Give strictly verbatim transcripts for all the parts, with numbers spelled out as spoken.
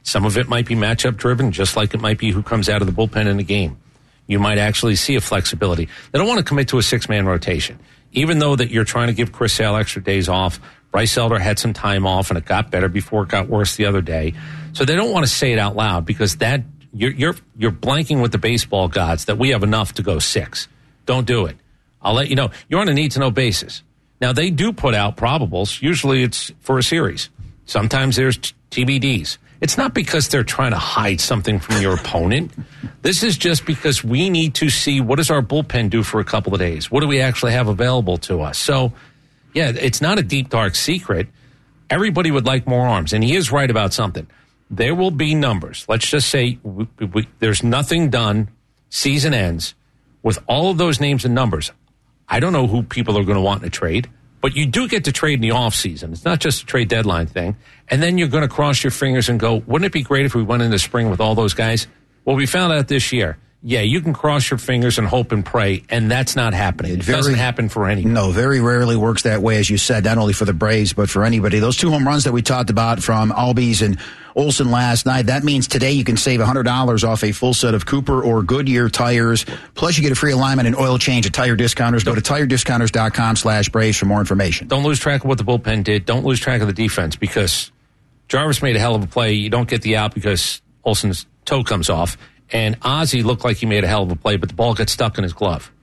Some of it might be matchup driven, just like it might be who comes out of the bullpen in the game. You might actually see a flexibility. They don't want to commit to a six-man rotation. Even though that you're trying to give Chris Sale extra days off, Bryce Elder had some time off, and it got better before it got worse the other day. So they don't want to say it out loud because that you're you're you're blanking with the baseball gods that we have enough to go six. Don't do it. I'll let you know. You're on a need-to-know basis. Now, they do put out probables. Usually it's for a series. Sometimes there's T B Ds. It's not because they're trying to hide something from your opponent. This is just because we need to see what does our bullpen do for a couple of days. What do we actually have available to us? So, yeah, it's not a deep, dark secret. Everybody would like more arms, and he is right about something. There will be numbers. Let's just say we, we, there's nothing done, season ends, with all of those names and numbers. I don't know who people are going to want in a trade, but you do get to trade in the offseason. It's not just a trade deadline thing. And then you're going to cross your fingers and go, wouldn't it be great if we went into spring with all those guys? Well, we found out this year. Yeah, you can cross your fingers and hope and pray, and that's not happening. It, it very, doesn't happen for anyone. No, very rarely works that way, as you said, not only for the Braves, but for anybody. Those two home runs that we talked about from Albies and Olsen last night, that means today you can save one hundred dollars off a full set of Cooper or Goodyear tires. Plus, you get a free alignment and oil change at Tire Discounters. Go to tire discounters dot com slash Braves for more information. Don't lose track of what the bullpen did. Don't lose track of the defense because Jarvis made a hell of a play. You don't get the out because Olsen's toe comes off. And Ozzie looked like he made a hell of a play, but the ball got stuck in his glove.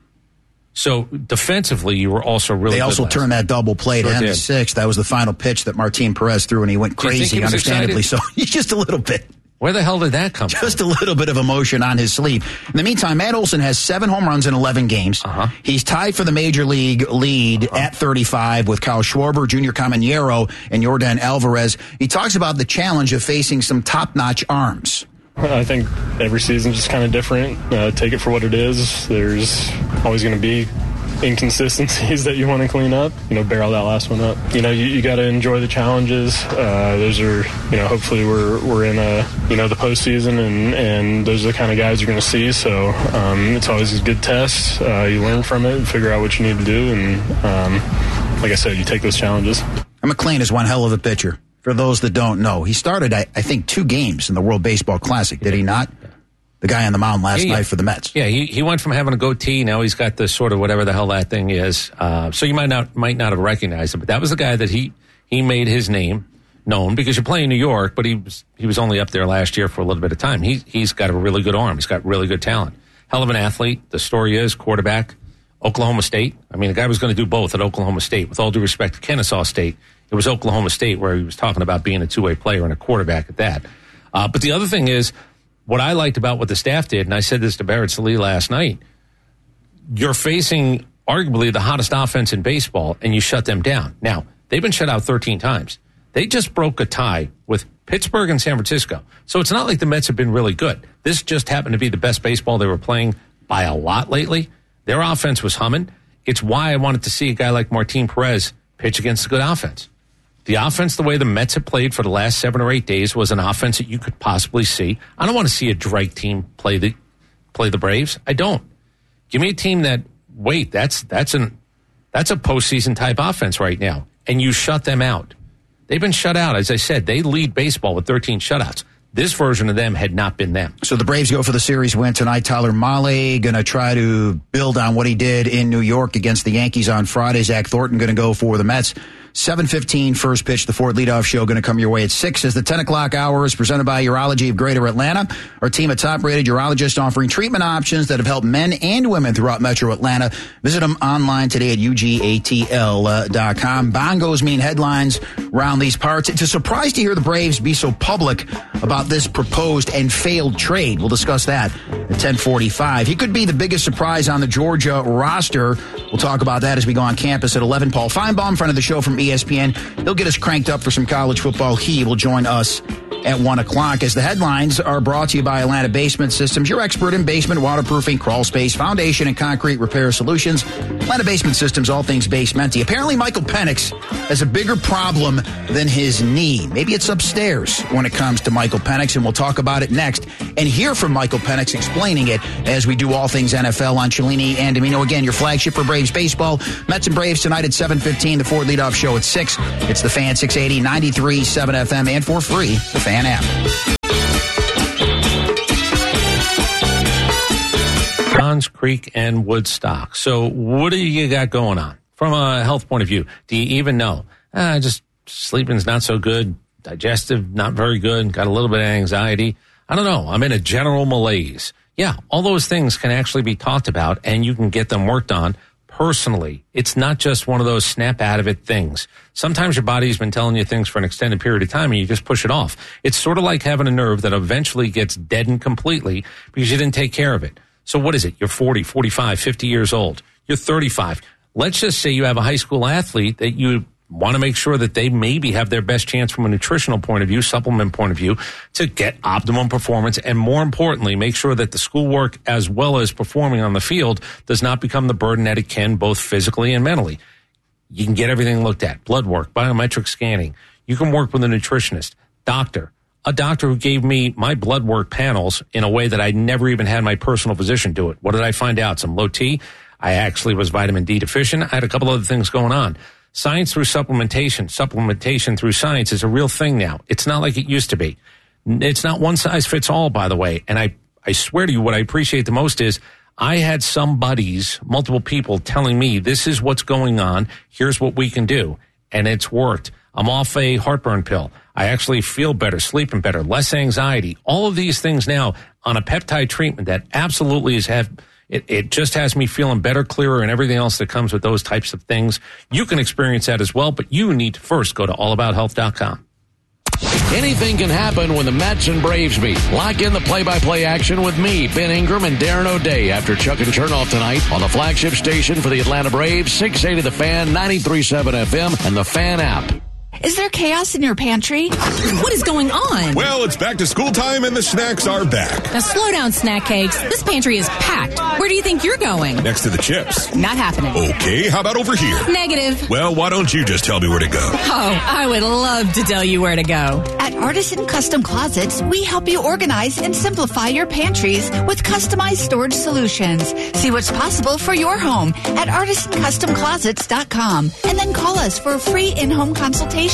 So defensively, you were also really They good also last. turned that double play Sure to end did. the sixth. That was the final pitch that Martin Perez threw, and he went Do you think crazy, he was understandably excited? so. Just a little bit. Where the hell did that come from? Just a little bit of emotion on his sleeve. In the meantime, Matt Olson has seven home runs in eleven games. Uh-huh. He's tied for the major league lead uh-huh. at thirty-five with Kyle Schwarber, Junior Caminero, and Yordan Alvarez. He talks about the challenge of facing some top-notch arms. I think every season's just kind of different. Uh, take it for what it is. There's always going to be inconsistencies that you want to clean up. You know, barrel that last one up. You know, you, you got to enjoy the challenges. Uh, those are, you know, hopefully we're we're in a, you know, the postseason, and, and those are the kind of guys you're going to see. So um, it's always a good test. Uh, you learn from it and figure out what you need to do. And um, like I said, you take those challenges. McLean is one hell of a pitcher. For those that don't know, he started, I, I think, two games in the World Baseball Classic, did he not? The guy on the mound last yeah, yeah. night for the Mets. Yeah, he he went from having a goatee, now he's got this sort of whatever the hell that thing is. Uh, so you might not might not have recognized him, but that was the guy that he he made his name known because you're playing New York, but he was he was only up there last year for a little bit of time. He he's got a really good arm. He's got really good talent. Hell of an athlete. The story is quarterback, Oklahoma State. I mean, the guy was going to do both at Oklahoma State. With all due respect to Kennesaw State, it was Oklahoma State where he was talking about being a two-way player and a quarterback at that. Uh, but the other thing is, what I liked about what the staff did, and I said this to Barrett Sallee last night, you're facing arguably the hottest offense in baseball, and you shut them down. Now, they've been shut out thirteen times. They just broke a tie with Pittsburgh and San Francisco. So it's not like the Mets have been really good. This just happened to be the best baseball they were playing by a lot lately. Their offense was humming. It's why I wanted to see a guy like Martin Perez pitch against a good offense. The offense, the way the Mets have played for the last seven or eight days, was an offense that you could possibly see. I don't want to see a Drake team play the play the Braves. I don't. Give me a team that, wait, that's that's an that's a postseason type offense right now, and you shut them out. They've been shut out. As I said, they lead baseball with thirteen shutouts. This version of them had not been them. So the Braves go for the series win tonight. Tyler Mahle going to try to build on what he did in New York against the Yankees on Friday. Zach Thornton going to go for the Mets. seven fifteen first pitch, the Ford leadoff show going to come your way at six as the ten o'clock hour is presented by Urology of Greater Atlanta. Our team of top-rated urologists offering treatment options that have helped men and women throughout Metro Atlanta. Visit them online today at U G A T L dot com. Bongos mean headlines around these parts. It's a surprise to hear the Braves be so public about this proposed and failed trade. We'll discuss that at ten forty-five. He could be the biggest surprise on the Georgia roster. We'll talk about that as we go on campus at eleven. Paul Feinbaum, friend of the show from E S P N. He'll get us cranked up for some college football. He will join us at one o'clock as the headlines are brought to you by Atlanta Basement Systems, your expert in basement waterproofing, crawl space, foundation, and concrete repair solutions. Atlanta Basement Systems, all things basementy. Apparently, Michael Penix has a bigger problem than his knee. Maybe it's upstairs when it comes to Michael Penix, and we'll talk about it next and hear from Michael Penix explaining it as we do all things N F L on Cellini and Domino. Again, your flagship for Braves baseball. Mets and Braves tonight at seven fifteen. The Ford leadoff show at six. It's the Fan six eighty, ninety-three point seven F M, and for free, the Fan app. Johns Creek and Woodstock. So what do you got going on from a health point of view? Do you even know? Uh, just sleeping's not so good. Digestive, not very good. Got a little bit of anxiety. I don't know. I'm in a general malaise. Yeah, all those things can actually be talked about, and you can get them worked on personally. It's not just one of those snap out of it things. Sometimes your body's been telling you things for an extended period of time and you just push it off. It's sort of like having a nerve that eventually gets deadened completely because you didn't take care of it. So what is it? You're forty, forty-five, fifty years old. You're thirty-five. Let's just say you have a high school athlete that you want to make sure that they maybe have their best chance from a nutritional point of view, supplement point of view, to get optimum performance. And more importantly, make sure that the schoolwork as well as performing on the field does not become the burden that it can both physically and mentally. You can get everything looked at. Blood work, biometric scanning. You can work with a nutritionist, doctor, a doctor who gave me my blood work panels in a way that I never even had my personal physician do it. What did I find out? Some low T. I actually was vitamin D deficient. I had a couple other things going on. Science through supplementation, supplementation through science is a real thing now. It's not like it used to be. It's not one size fits all, by the way. And I, I swear to you, what I appreciate the most is I had some buddies, multiple people telling me this is what's going on. Here's what we can do. And it's worked. I'm off a heartburn pill. I actually feel better, sleeping better, less anxiety. All of these things now on a peptide treatment that absolutely is have It, it just has me feeling better, clearer, and everything else that comes with those types of things. You can experience that as well, but you need to first go to all about health dot com. Anything can happen when the Mets and Braves meet. Lock in the play-by-play action with me, Ben Ingram, and Darren O'Day after Chuck and Chernoff tonight on the flagship station for the Atlanta Braves, six eighty The Fan, ninety-three point seven F M, and the Fan app. Is there chaos in your pantry? What is going on? Well, it's back to school time and the snacks are back. Now slow down, snack cakes. This pantry is packed. Where do you think you're going? Next to the chips. Not happening. Okay, how about over here? Negative. Well, why don't you just tell me where to go? Oh, I would love to tell you where to go. At Artisan Custom Closets, we help you organize and simplify your pantries with customized storage solutions. See what's possible for your home at artisan custom closets dot com and then call us for a free in-home consultation.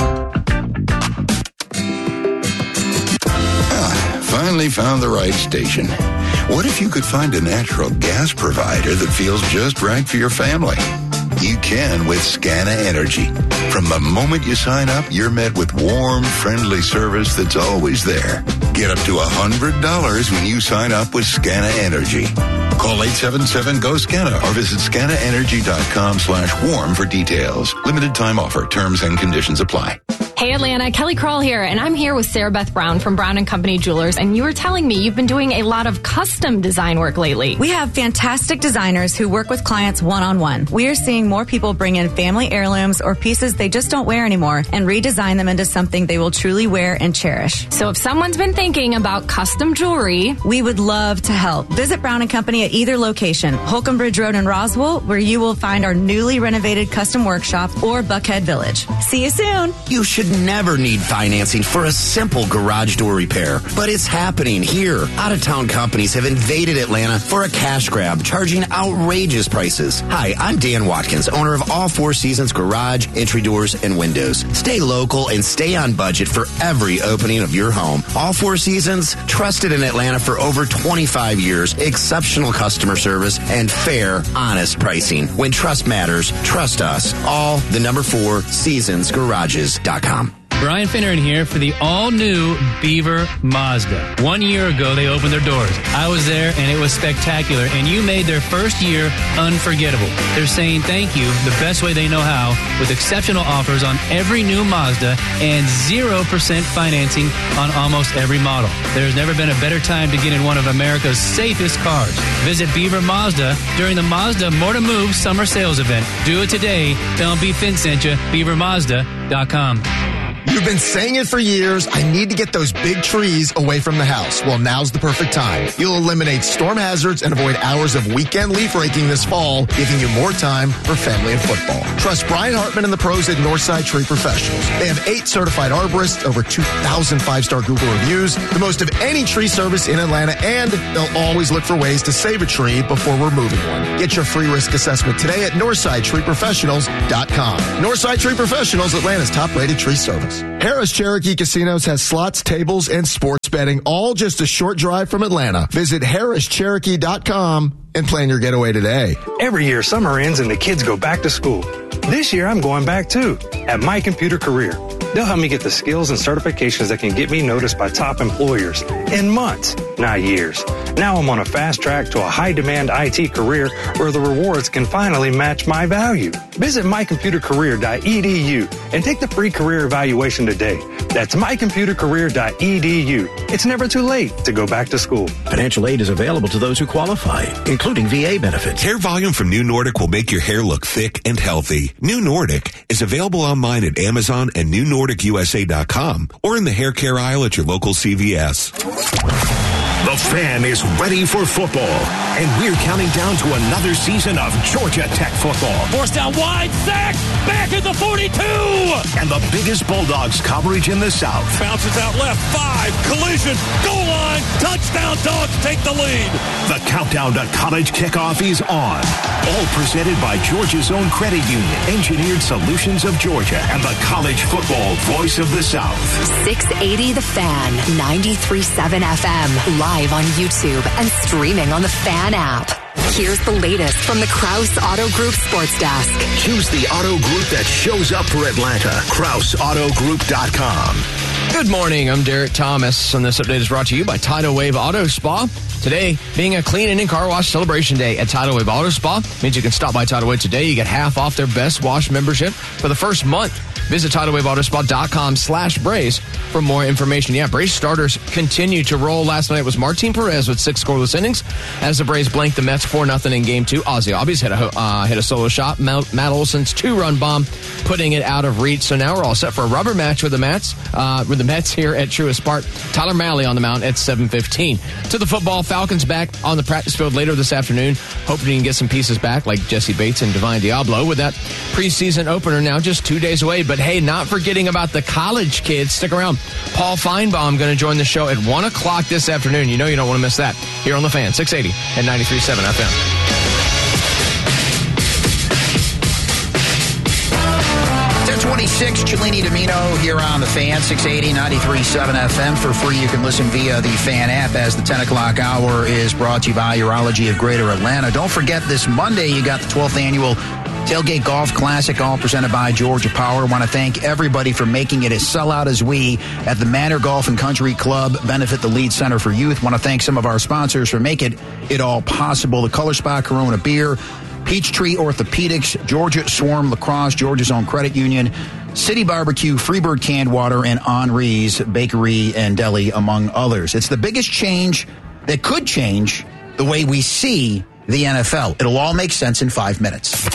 Ah, finally found the right station. What if you could find a natural gas provider that feels just right for your family? You can with Scana Energy. From the moment you sign up, you're met with warm, friendly service that's always there. Get up to one hundred dollars when you sign up with Scana Energy. Call eight seven seven, G O, SCANA or visit scana energy dot com slash warm for details. Limited time offer. Terms and conditions apply. Hey Atlanta, Kelly Kroll here, and I'm here with Sarah Beth Brown from Brown and Company Jewelers, and you were telling me you've been doing a lot of custom design work lately. We have fantastic designers who work with clients one-on-one. We are seeing more people bring in family heirlooms or pieces they just don't wear anymore and redesign them into something they will truly wear and cherish. So if someone's been thinking about custom jewelry, we would love to help. Visit Brown and Company at either location, Holcomb Bridge Road in Roswell, where you will find our newly renovated custom workshop, or Buckhead Village. See you soon. You should never need financing for a simple garage door repair, but it's happening here. Out-of-town companies have invaded Atlanta for a cash grab, charging outrageous prices. Hi, I'm Dan Watkins, owner of All Four Seasons Garage, Entry Doors, and Windows. Stay local and stay on budget for every opening of your home. All Four Seasons, trusted in Atlanta for over twenty-five years, exceptional customer service, and fair, honest pricing. When trust matters, trust us. All the number four seasons garages dot com. Brian Finneran here for the all-new Beaver Mazda. One year ago, they opened their doors. I was there, and it was spectacular, and you made their first year unforgettable. They're saying thank you the best way they know how, with exceptional offers on every new Mazda and zero percent financing on almost every model. There's never been a better time to get in one of America's safest cars. Visit Beaver Mazda during the Mazda More to Move summer sales event. Do it today. Tell them B. Finn sent you. beaver mazda dot com. You've been saying it for years, I need to get those big trees away from the house. Well, now's the perfect time. You'll eliminate storm hazards and avoid hours of weekend leaf raking this fall, giving you more time for family and football. Trust Brian Hartman and the pros at Northside Tree Professionals. They have eight certified arborists, over two thousand five-star Google reviews, the most of any tree service in Atlanta, and they'll always look for ways to save a tree before removing one. Get your free risk assessment today at northside tree professionals dot com. Northside Tree Professionals, Atlanta's top-rated tree service. casinos. Harris Cherokee Casinos has slots, tables, and sports betting, all just a short drive from Atlanta. Visit harris cherokee dot com and plan your getaway today. Every year, summer ends and the kids go back to school. This year, I'm going back too, at My Computer Career. They'll help me get the skills and certifications that can get me noticed by top employers in months, not years. Now I'm on a fast track to a high-demand I T career where the rewards can finally match my value. Visit my computer career dot e d u and take the free career evaluation today. That's my computer career dot e d u. It's never too late to go back to school. Financial aid is available to those who qualify, including V A benefits. Hair volume from New Nordic will make your hair look thick and healthy. New Nordic is available online at Amazon and new nordic u s a dot com or in the hair care aisle at your local C V S. The Fan is ready for football, and we're counting down to another season of Georgia Tech football. Forced down wide, sack, back at the forty-two! And the biggest Bulldogs coverage in the South. Bounces out left, five, collision, goal line, touchdown, Dogs take the lead. The countdown to college kickoff is on. All presented by Georgia's own credit union, Engineered Solutions of Georgia, and the college football voice of the South. six eighty The Fan, ninety-three point seven F M, live on YouTube and streaming on the Fan app. Here's the latest from the Krause Auto Group Sports Desk. Choose the auto group that shows up for Atlanta. Krause Auto Group dot com. Good morning. I'm Derek Thomas, and this update is brought to you by Tidal Wave Auto Spa. Today, being a clean and in-car wash celebration day at Tidal Wave Auto Spa means you can stop by Tidal Wave today. You get half off their Best Wash membership for the first month. Visit tidal wave auto spa dot com slash Braves for more information. Yeah, Braves starters continue to roll. Last night was Martin Perez with six scoreless innings as the Braves blanked the Mets four nothing in game two. Ozzy Albies hit a, uh, hit a solo shot. Matt, Matt Olson's two-run bomb, putting it out of reach. So now we're all set for a rubber match with the Mets, uh, with the Mets here at Truist Park. Tyler Mahle on the mound at seven fifteen. To the football, Falcons back on the practice field later this afternoon. Hoping you can get some pieces back like Jesse Bates and Divine Diablo with that preseason opener now just two days away. But hey, not forgetting about the college kids. Stick around. Paul Feinbaum going to join the show at one o'clock this afternoon. You know you don't want to miss that. Here on The Fan, six eighty and ninety-three point seven F M. ten twenty-six, Cellini Domino here on The Fan, six eighty, ninety-three point seven F M. For free, you can listen via the Fan app as the ten o'clock hour is brought to you by Urology of Greater Atlanta. Don't forget, this Monday, you got the twelfth Annual Tailgate Golf Classic, all presented by Georgia Power. I want to thank everybody for making it as sellout as we at the Manor Golf and Country Club benefit the Lead Center for Youth. Want to thank some of our sponsors for making it all possible. The Color Spot Corona Beer, Peachtree Orthopedics, Georgia Swarm Lacrosse, Georgia's own credit union, City Barbecue, Freebird Canned Water, and Henri's Bakery and Deli, among others. It's the biggest change that could change the way we see the N F L. It'll all make sense in five minutes.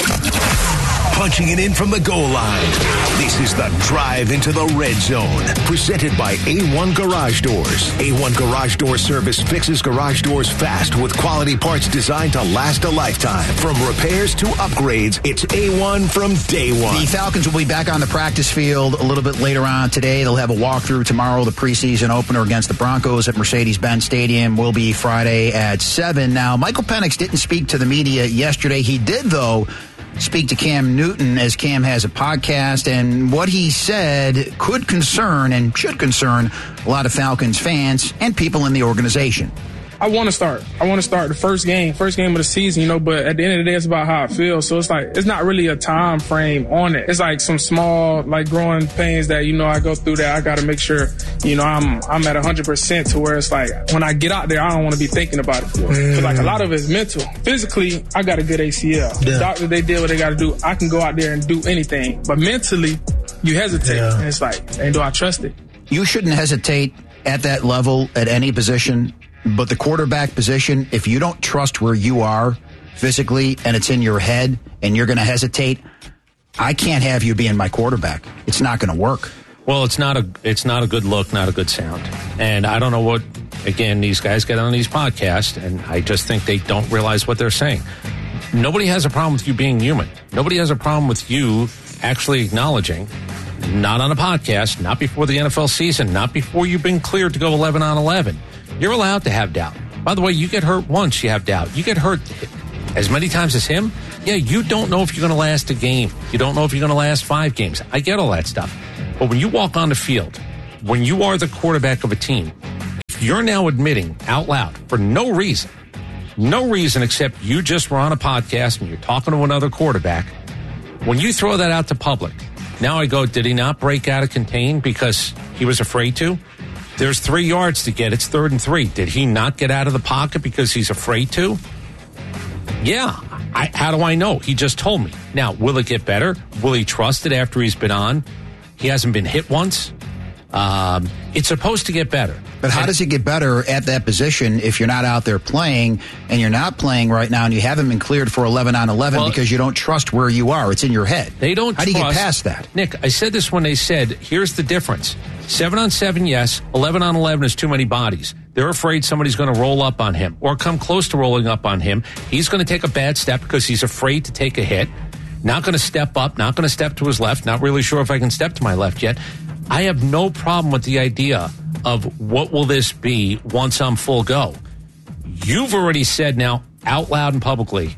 Punching it in from the goal line. This is the Drive into the Red Zone. Presented by A one Garage Doors. A one Garage Door Service fixes garage doors fast with quality parts designed to last a lifetime. From repairs to upgrades, it's A one from day one. The Falcons will be back on the practice field a little bit later on today. They'll have a walkthrough tomorrow. The preseason opener against the Broncos at Mercedes-Benz Stadium will be Friday at seven. Now, Michael Penix didn't speak to the media yesterday. He did, though, speak to Cam Newton, as Cam has a podcast, and what he said could concern and should concern a lot of Falcons fans and people in the organization. I want to start. I want to start the first game, first game of the season, you know, but at the end of the day, it's about how I feel. So it's like, it's not really a time frame on it. It's like some small, like growing pains that, you know, I go through that I got to make sure, you know, I'm I'm at one hundred percent to where it's like, when I get out there, I don't want to be thinking about it. Because mm. like a lot of it's mental. Physically, I got a good A C L. Yeah. The doctor, they did what they got to do. I can go out there and do anything. But mentally, you hesitate. Yeah. And it's like, and do I trust it? You shouldn't hesitate at that level at any position. But the quarterback position, if you don't trust where you are physically and it's in your head and you're going to hesitate, I can't have you being my quarterback. It's not going to work. Well, it's not a it's not a good look, not a good sound. And I don't know what, again, these guys get on these podcasts, and I just think they don't realize what they're saying. Nobody has a problem with you being human. Nobody has a problem with you actually acknowledging, not on a podcast, not before the N F L season, not before you've been cleared to go eleven on eleven. You're allowed to have doubt. By the way, you get hurt once, you have doubt. You get hurt as many times as him. Yeah, you don't know if you're going to last a game. You don't know if you're going to last five games. I get all that stuff. But when you walk on the field, when you are the quarterback of a team, if you're now admitting out loud for no reason, no reason except you just were on a podcast and you're talking to another quarterback, when you throw that out to public, now I go, did he not break out of contain because he was afraid to? There's three yards to get. It's third and three. Did he not get out of the pocket because he's afraid to? Yeah. I, how do I know? He just told me. Now, will it get better? Will he trust it after he's been on? He hasn't been hit once. Um, it's supposed to get better. But how does it get better at that position if you're not out there playing and you're not playing right now and you haven't been cleared for eleven on eleven well, because you don't trust where you are? It's in your head. They don't How do you trust, get past that? Nick, I said this when they said, here's the difference. seven on seven, yes. eleven on eleven is too many bodies. They're afraid somebody's going to roll up on him or come close to rolling up on him. He's going to take a bad step because he's afraid to take a hit. Not going to step up, not going to step to his left. Not really sure if I can step to my left yet. I have no problem with the idea of what will this be once I'm full go. You've already said now out loud and publicly,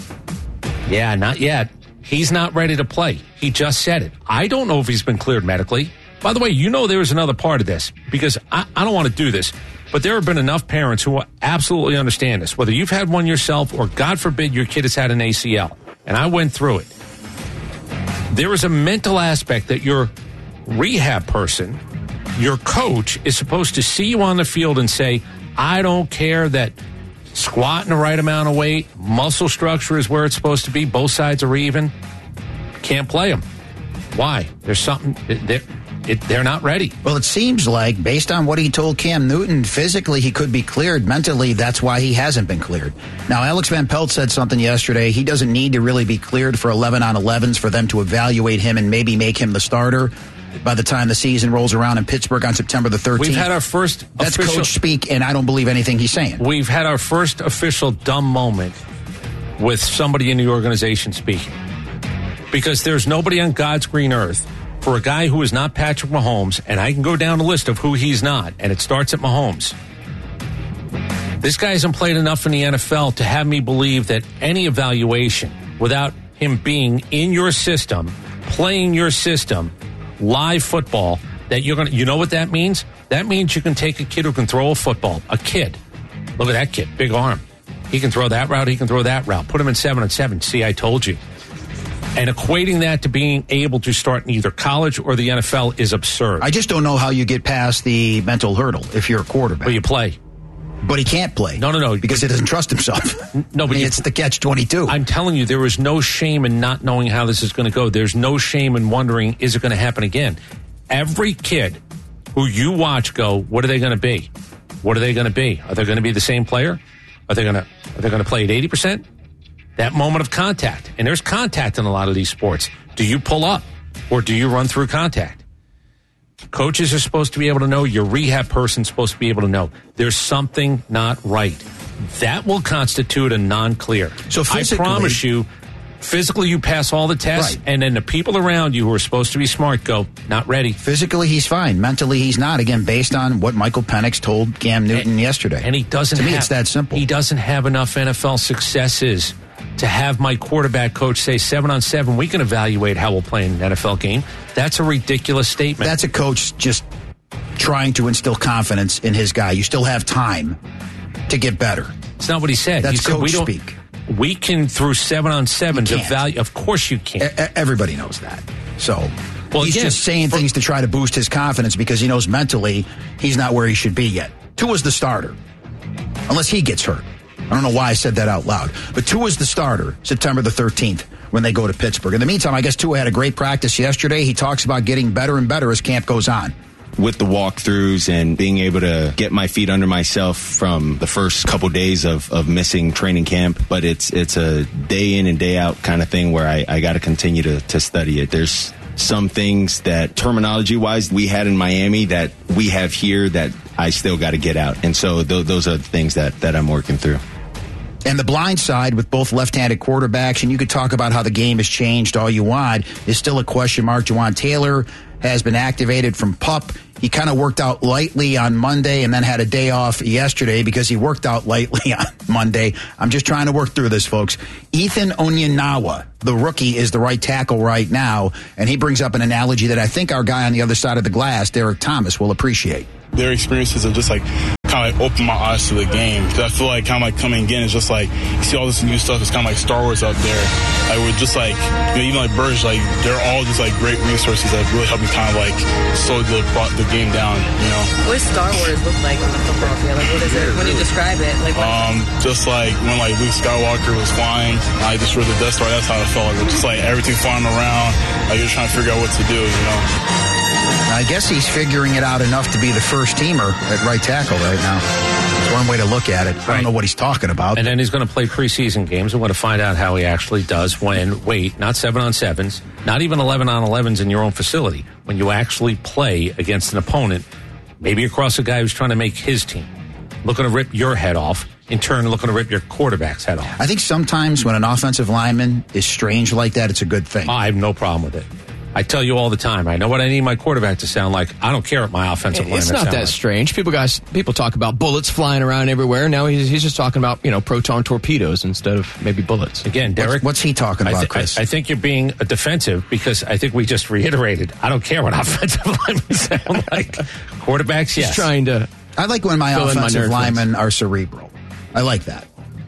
yeah, not yet. He's not ready to play. He just said it. I don't know if he's been cleared medically. By the way, you know there was another part of this because I, I don't want to do this, but there have been enough parents who absolutely understand this, whether you've had one yourself or, God forbid, your kid has had an A C L. And I went through it. There is a mental aspect that your rehab person, your coach, is supposed to see you on the field and say, I don't care that squatting the right amount of weight, muscle structure is where it's supposed to be, both sides are even, can't play them. Why? There's something, they're, it, they're not ready. Well, it seems like, based on what he told Cam Newton, physically he could be cleared. Mentally, that's why he hasn't been cleared. Now, Alex Van Pelt said something yesterday. He doesn't need to really be cleared for eleven on elevens for them to evaluate him and maybe make him the starter by the time the season rolls around in Pittsburgh on September the thirteenth. We've had our first That's official, coach speak, and I don't believe anything he's saying. We've had our first official dumb moment with somebody in the organization speaking. Because there's nobody on God's green earth for a guy who is not Patrick Mahomes, and I can go down a list of who he's not, and it starts at Mahomes. This guy hasn't played enough in the N F L to have me believe that any evaluation without him being in your system, playing your system, live football, that you're going to, you know what that means? That means you can take a kid who can throw a football, a kid. Look at that kid, big arm. He can throw that route, he can throw that route. Put him in seven and seven. See, I told you. And equating that to being able to start in either college or the N F L is absurd. I just don't know how you get past the mental hurdle if you're a quarterback. Well, you play. But he can't play. No, no, no. Because he doesn't trust himself. No, but I mean, you, it's the catch twenty-two. I'm telling you, there is no shame in not knowing how this is going to go. There's no shame in wondering, is it going to happen again? Every kid who you watch go, what are they going to be? What are they going to be? Are they going to be the same player? Are they going to are they going to play at eighty percent? That moment of contact. And there's contact in a lot of these sports. Do you pull up or do you run through contact? Coaches are supposed to be able to know. Your rehab person's supposed to be able to know. There's something not right. That will constitute a non-clear. So I promise you, physically you pass all the tests, right, and then the people around you who are supposed to be smart go, not ready. Physically he's fine. Mentally he's not. Again, based on what Michael Penix told Cam Newton and, yesterday. And he doesn't to me, have, it's that simple. He doesn't have enough N F L successes to have my quarterback coach say seven on seven, we can evaluate how we'll play in an N F L game. That's a ridiculous statement. That's a coach just trying to instill confidence in his guy. You still have time to get better. It's not what he said. That's he said coach we don't, speak. We can, through seven on seven, to value. Of course you can. E- everybody knows that. So well, he's again, just saying for, things to try to boost his confidence because he knows mentally he's not where he should be yet. Tua's the starter, unless he gets hurt. I don't know why I said that out loud. But Tua's the starter September the thirteenth when they go to Pittsburgh. In the meantime, I guess Tua had a great practice yesterday. He talks about getting better and better as camp goes on. With the walkthroughs and being able to get my feet under myself from the first couple days of, of missing training camp. But it's it's a day in and day out kind of thing where I, I got to continue to, to study it. There's some things that terminology-wise we had in Miami that we have here that I still got to get out. And so th- those are the things that, that I'm working through. And the blind side with both left-handed quarterbacks, and you could talk about how the game has changed all you want, is still a question mark. Jawan Taylor has been activated from PUP. He kind of worked out lightly on Monday and then had a day off yesterday because he worked out lightly on Monday. I'm just trying to work through this, folks. Ethan Onyenawa, the rookie, is the right tackle right now, and he brings up an analogy that I think our guy on the other side of the glass, Derek Thomas, will appreciate. Their experiences have just like kind of like opened my eyes to the game. Because I feel like kind of like coming in, it's just like you see all this new stuff. It's kind of like Star Wars out there. Like we're just like, you know, even like Burge, like they're all just like great resources that really help me kind of like slow the the game down. You know. What does Star Wars look like on the football field? Like what is it when you describe it? Like what um, just like when like Luke Skywalker was flying, I destroyed the Death Star. That's how it felt. Like just like everything flying around. Like you're trying to figure out what to do. You know. I guess he's figuring it out enough to be the first teamer at right tackle right now. That's one way to look at it. I don't know what he's talking about. And then he's going to play preseason games. We're going to find out how he actually does when, wait, not seven on sevens, not even eleven on elevens in your own facility. When you actually play against an opponent, maybe across a guy who's trying to make his team, looking to rip your head off, in turn looking to rip your quarterback's head off. I think sometimes when an offensive lineman is strange like that, it's a good thing. Oh, I have no problem with it. I tell you all the time, I know what I need my quarterback to sound like. I don't care what my offensive lineman It's not that like. strange. People guys, people talk about bullets flying around everywhere. Now he's, he's just talking about, you know, proton torpedoes instead of maybe bullets. Again, Derek. What's, what's he talking about, I th- Chris? I, I think you're being defensive because I think we just reiterated. I don't care what offensive linemen sound like. Quarterbacks, yes. He's trying to. I like when my fill in my offensive nerd linemen are cerebral. I like that.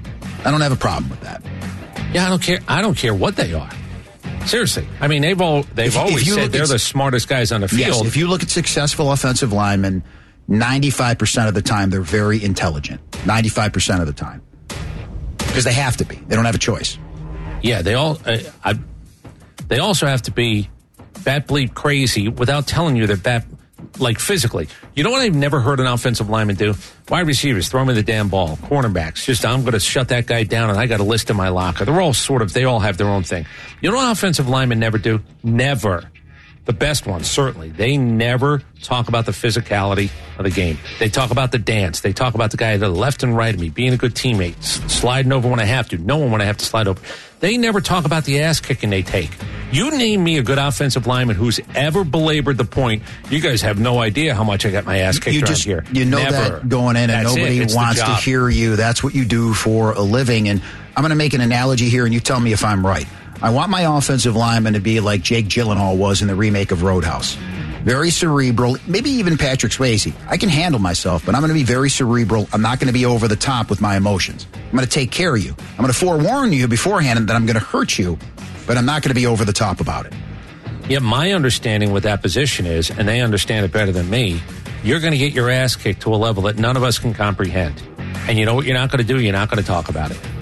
I don't have a problem with that. Yeah, I don't care. I don't care what they are. Seriously. I mean, they've all they've If- if always you said look they're at- the smartest guys on the Yes, field. if you look at successful offensive linemen, ninety-five percent of the time they're very intelligent. ninety-five percent of the time. Because they have to be. They don't have a choice. Yeah, they all. Uh, I, they also have to be bat bleep crazy without telling you they're bat like physically. You know what I've never heard an offensive lineman do? Wide receivers, throw me the damn ball. Cornerbacks, just I'm going to shut that guy down and I got a list in my locker. They're all sort of. They all have their own thing. You know what offensive linemen never do? Never. The best ones, certainly. They never talk about the physicality of the game. They talk about the dance. They talk about the guy to the left and right of me, being a good teammate, s- sliding over when I have to, knowing when I have to slide over. They never talk about the ass kicking they take. You name me a good offensive lineman who's ever belabored the point. You guys have no idea how much I got my ass kicked You around just here. you know Never. that going in, and That's it. nobody It's the wants to job. hear you. That's what you do for a living. And I'm going to make an analogy here, and you tell me if I'm right. I want my offensive lineman to be like Jake Gyllenhaal was in the remake of Roadhouse. Very cerebral, maybe even Patrick Swayze. I can handle myself, but I'm going to be very cerebral. I'm not going to be over the top with my emotions. I'm going to take care of you. I'm going to forewarn you beforehand that I'm going to hurt you, but I'm not going to be over the top about it. Yeah, my understanding with that position is, and they understand it better than me, you're going to get your ass kicked to a level that none of us can comprehend. And you know what you're not going to do? You're not going to talk about it.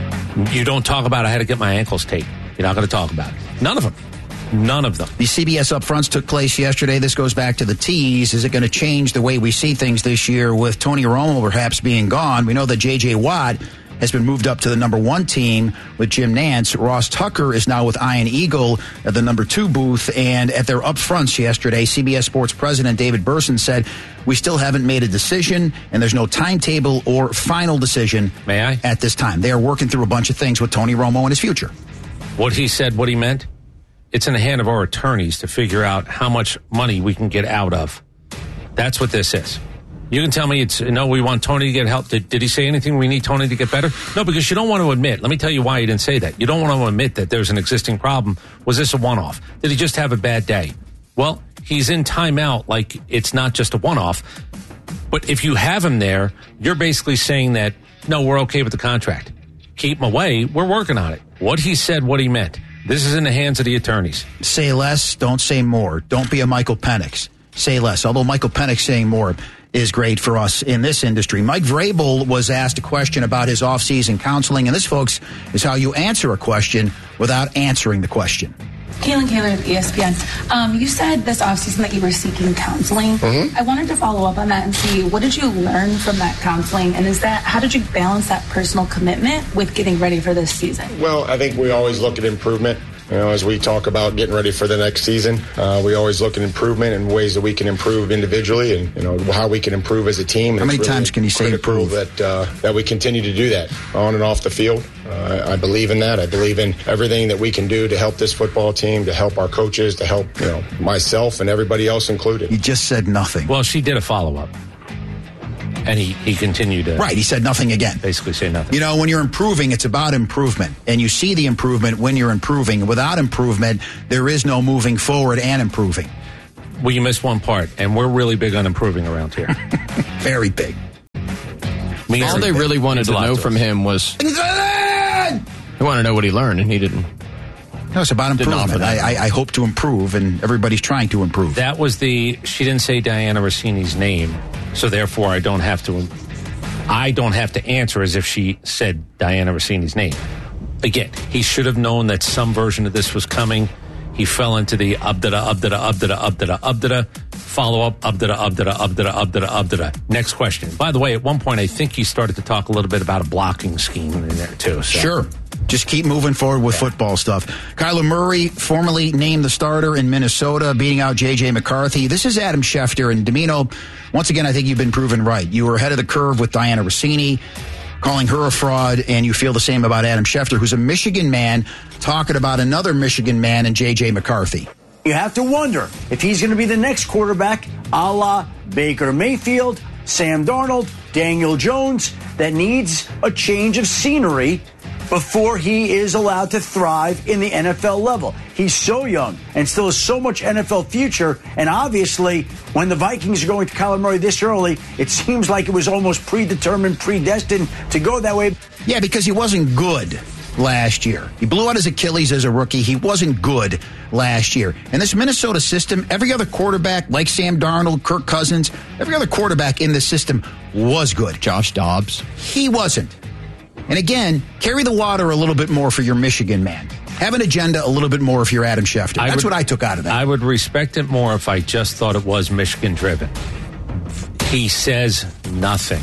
You don't talk about, I had to get my ankles taped. You're not going to talk about it. None of them. None of them. The C B S upfronts took place yesterday. This goes back to the tease. Is it going to change the way we see things this year with Tony Romo perhaps being gone? We know that J J. Watt has been moved up to the number one team with Jim Nantz. Ross Tucker is now with Ian Eagle at the number two booth. And at their upfronts yesterday, C B S Sports President David Burson said, we still haven't made a decision, and there's no timetable or final decision May I? at this time. They are working through a bunch of things with Tony Romo and his future. What he said, what he meant, it's in the hand of our attorneys to figure out how much money we can get out of. That's what this is. You can tell me it's, no, we want Tony to get help. Did, did he say anything we need Tony to get better? No, because you don't want to admit. Let me tell you why he didn't say that. You don't want to admit that there's an existing problem. Was this a one-off? Did he just have a bad day? Well, he's in timeout like it's not just a one-off. But if you have him there, you're basically saying that, no, we're okay with the contract. Keep him away. We're working on it. What he said, what he meant. This is in the hands of the attorneys. Say less, don't say more. Don't be a Michael Penix. Say less. Although Michael Penix saying more is great for us in this industry. Mike Vrabel was asked a question about his offseason counseling, and this, folks, is how you answer a question without answering the question. Kaylin Kaler with E S P N. Um, you said this offseason that you were seeking counseling. Mhm. I wanted to follow up on that and see, what did you learn from that counseling? And is that, how did you balance that personal commitment with getting ready for this season? Well, I think we always look at improvement. You know, as we talk about getting ready for the next season, uh, we always look at improvement and ways that we can improve individually, and you know how we can improve as a team. And how many really times can you say improve? That uh, that we continue to do that on and off the field. Uh, I believe in that. I believe in everything that we can do to help this football team, to help our coaches, to help you know myself and everybody else included. You just said nothing. Well, she did a follow up. And he, he continued to... Right, he said nothing again. Basically say nothing. You know, when you're improving, it's about improvement. And you see the improvement when you're improving. Without improvement, there is no moving forward and improving. Well, you missed one part, and we're really big on improving around here. Very big. Means All they big. really wanted to know from him was... They want to know what he learned, and he didn't... No, it's about improvement. I, I, I hope to improve, and everybody's trying to improve. That was the... She didn't say Diana Rossini's name, so therefore I don't have to... I don't have to answer as if she said Diana Rossini's name. Again, he should have known that some version of this was coming. He fell into the abdada, abdada, abdada, abdada, abdada, follow-up, abdada, abdada, abdada, abdada, abdada. Next question. By the way, at one point, I think he started to talk a little bit about a blocking scheme in there, too. So. Sure. Just keep moving forward with yeah. football stuff. Kyler Murray, formerly named the starter in Minnesota, beating out J J. McCarthy. This is Adam Schefter. And Domino, once again, I think you've been proven right. You were ahead of the curve with Diana Rossini, calling her a fraud, and you feel the same about Adam Schefter, who's a Michigan man, talking about another Michigan man in J J. McCarthy. You have to wonder if he's going to be the next quarterback, a la Baker Mayfield, Sam Darnold, Daniel Jones, that needs a change of scenery before he is allowed to thrive in the N F L level. He's so young and still has so much N F L future. And obviously, when the Vikings are going to Kyler Murray this early, it seems like it was almost predetermined, predestined to go that way. Yeah, because he wasn't good last year. He blew out his Achilles as a rookie. He wasn't good last year. And this Minnesota system, every other quarterback, like Sam Darnold, Kirk Cousins, every other quarterback in this system was good. Josh Dobbs. He wasn't. And again, carry the water a little bit more for your Michigan man. Have an agenda a little bit more if you're Adam Schefter. That's would, what I took out of that. I would respect it more if I just thought it was Michigan driven. He says nothing.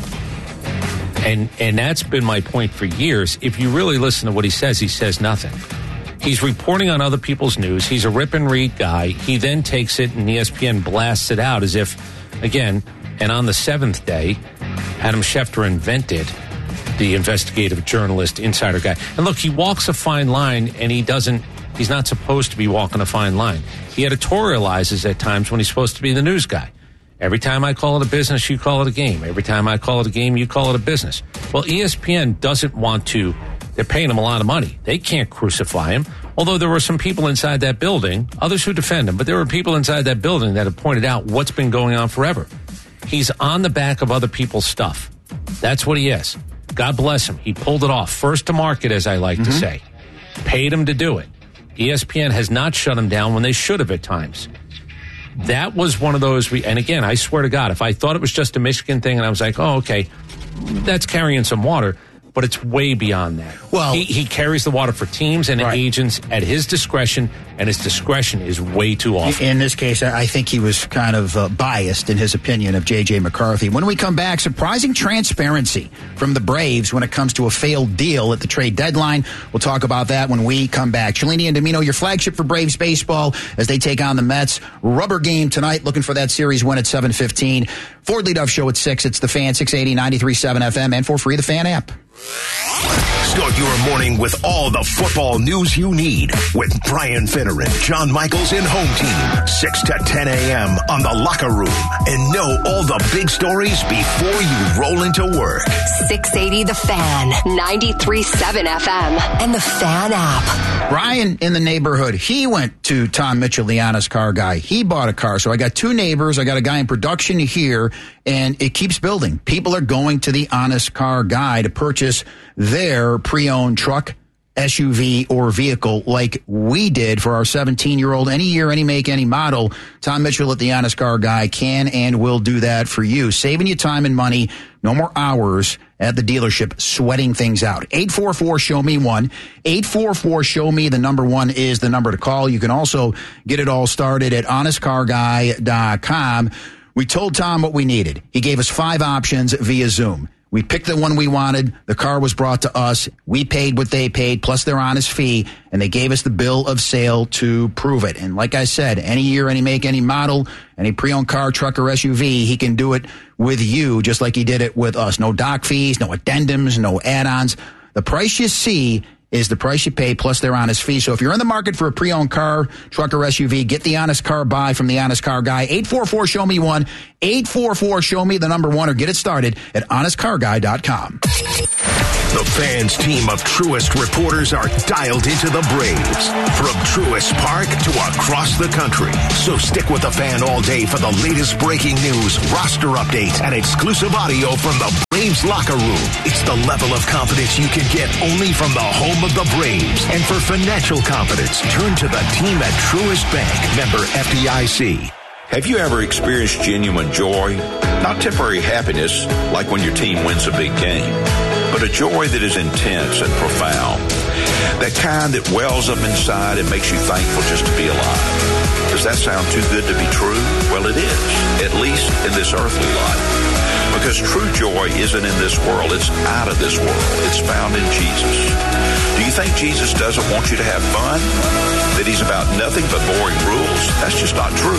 And and that's been my point for years. If you really listen to what he says, he says nothing. He's reporting on other people's news. He's a rip and read guy. He then takes it and E S P N blasts it out as if, again, and on the seventh day, Adam Schefter invented the investigative journalist, insider guy. And look, he walks a fine line, and he doesn't, he's not supposed to be walking a fine line. He editorializes at times when he's supposed to be the news guy. Every time I call it a business, you call it a game. Every time I call it a game, you call it a business. Well, E S P N doesn't want to, they're paying him a lot of money. They can't crucify him. Although there were some people inside that building, others who defend him, but there were people inside that building that have pointed out what's been going on forever. He's on the back of other people's stuff. That's what he is. God bless him. He pulled it off. First to market, as I like mm-hmm. to say. Paid him to do it. E S P N has not shut him down when they should have at times. That was one of those, we, and again, I swear to God, if I thought it was just a Michigan thing and I was like, oh, okay, that's carrying some water, but it's way beyond that. Well, he, he carries the water for teams and right. agents at his discretion, and his discretion is way too often. In this case, I think he was kind of uh, biased in his opinion of J J. McCarthy. When we come back, surprising transparency from the Braves when it comes to a failed deal at the trade deadline. We'll talk about that when we come back. Cellini and Domino, your flagship for Braves baseball as they take on the Mets. Rubber game tonight, looking for that series win at seven fifteen. Ford Leadoff Show at six. It's The Fan, six eighty, ninety-three point seven F M, and for free, the Fan app. Start your morning with all the football news you need with Brian Finneran, John Michaels, and Home Team. six to ten a.m. on The Locker Room. And know all the big stories before you roll into work. six eighty The Fan, ninety-three point seven F M, and the Fan app. Brian in the neighborhood, he went to Tom Mitchell, the Honest Car guy. He bought a car. So I got two neighbors. I got a guy in production here, and it keeps building. People are going to the Honest Car guy to purchase their pre-owned truck, S U V, or vehicle like we did for our seventeen-year-old. Any year, any make, any model, Tom Mitchell at the Honest Car Guy can and will do that for you. Saving you time and money. No more hours at the dealership sweating things out. eight four four, show me one. eight four four, show me. The number one is the number to call. You can also get it all started at honest car guy dot com. We told Tom what we needed. He gave us five options via Zoom. We picked the one we wanted. The car was brought to us. We paid what they paid, plus their honest fee, and they gave us the bill of sale to prove it. And like I said, any year, any make, any model, any pre-owned car, truck, or S U V, he can do it with you just like he did it with us. No doc fees, no addendums, no add-ons. The price you see is the price you pay plus their honest fee. So if you're in the market for a pre-owned car, truck, or S U V, get the honest car buy from the honest car guy. eight four four, show me one. eight four four, show me the number one, or get it started at honest car guy dot com. The Fans team of Truist reporters are dialed into the Braves from Truist Park to across the country. So stick with the Fan all day for the latest breaking news, roster updates, and exclusive audio from the Braves locker room. It's the level of confidence you can get only from the home of the Braves. And for financial confidence, turn to the team at Truist Bank, member F D I C. Have you ever experienced genuine joy? Not temporary happiness like when your team wins a big game, but a joy that is intense and profound. That kind that wells up inside and makes you thankful just to be alive. Does that sound too good to be true? Well, it is, at least in this earthly life. Because true joy isn't in this world, it's out of this world. It's found in Jesus. Do you think Jesus doesn't want you to have fun? That he's about nothing but boring rules? That's just not true.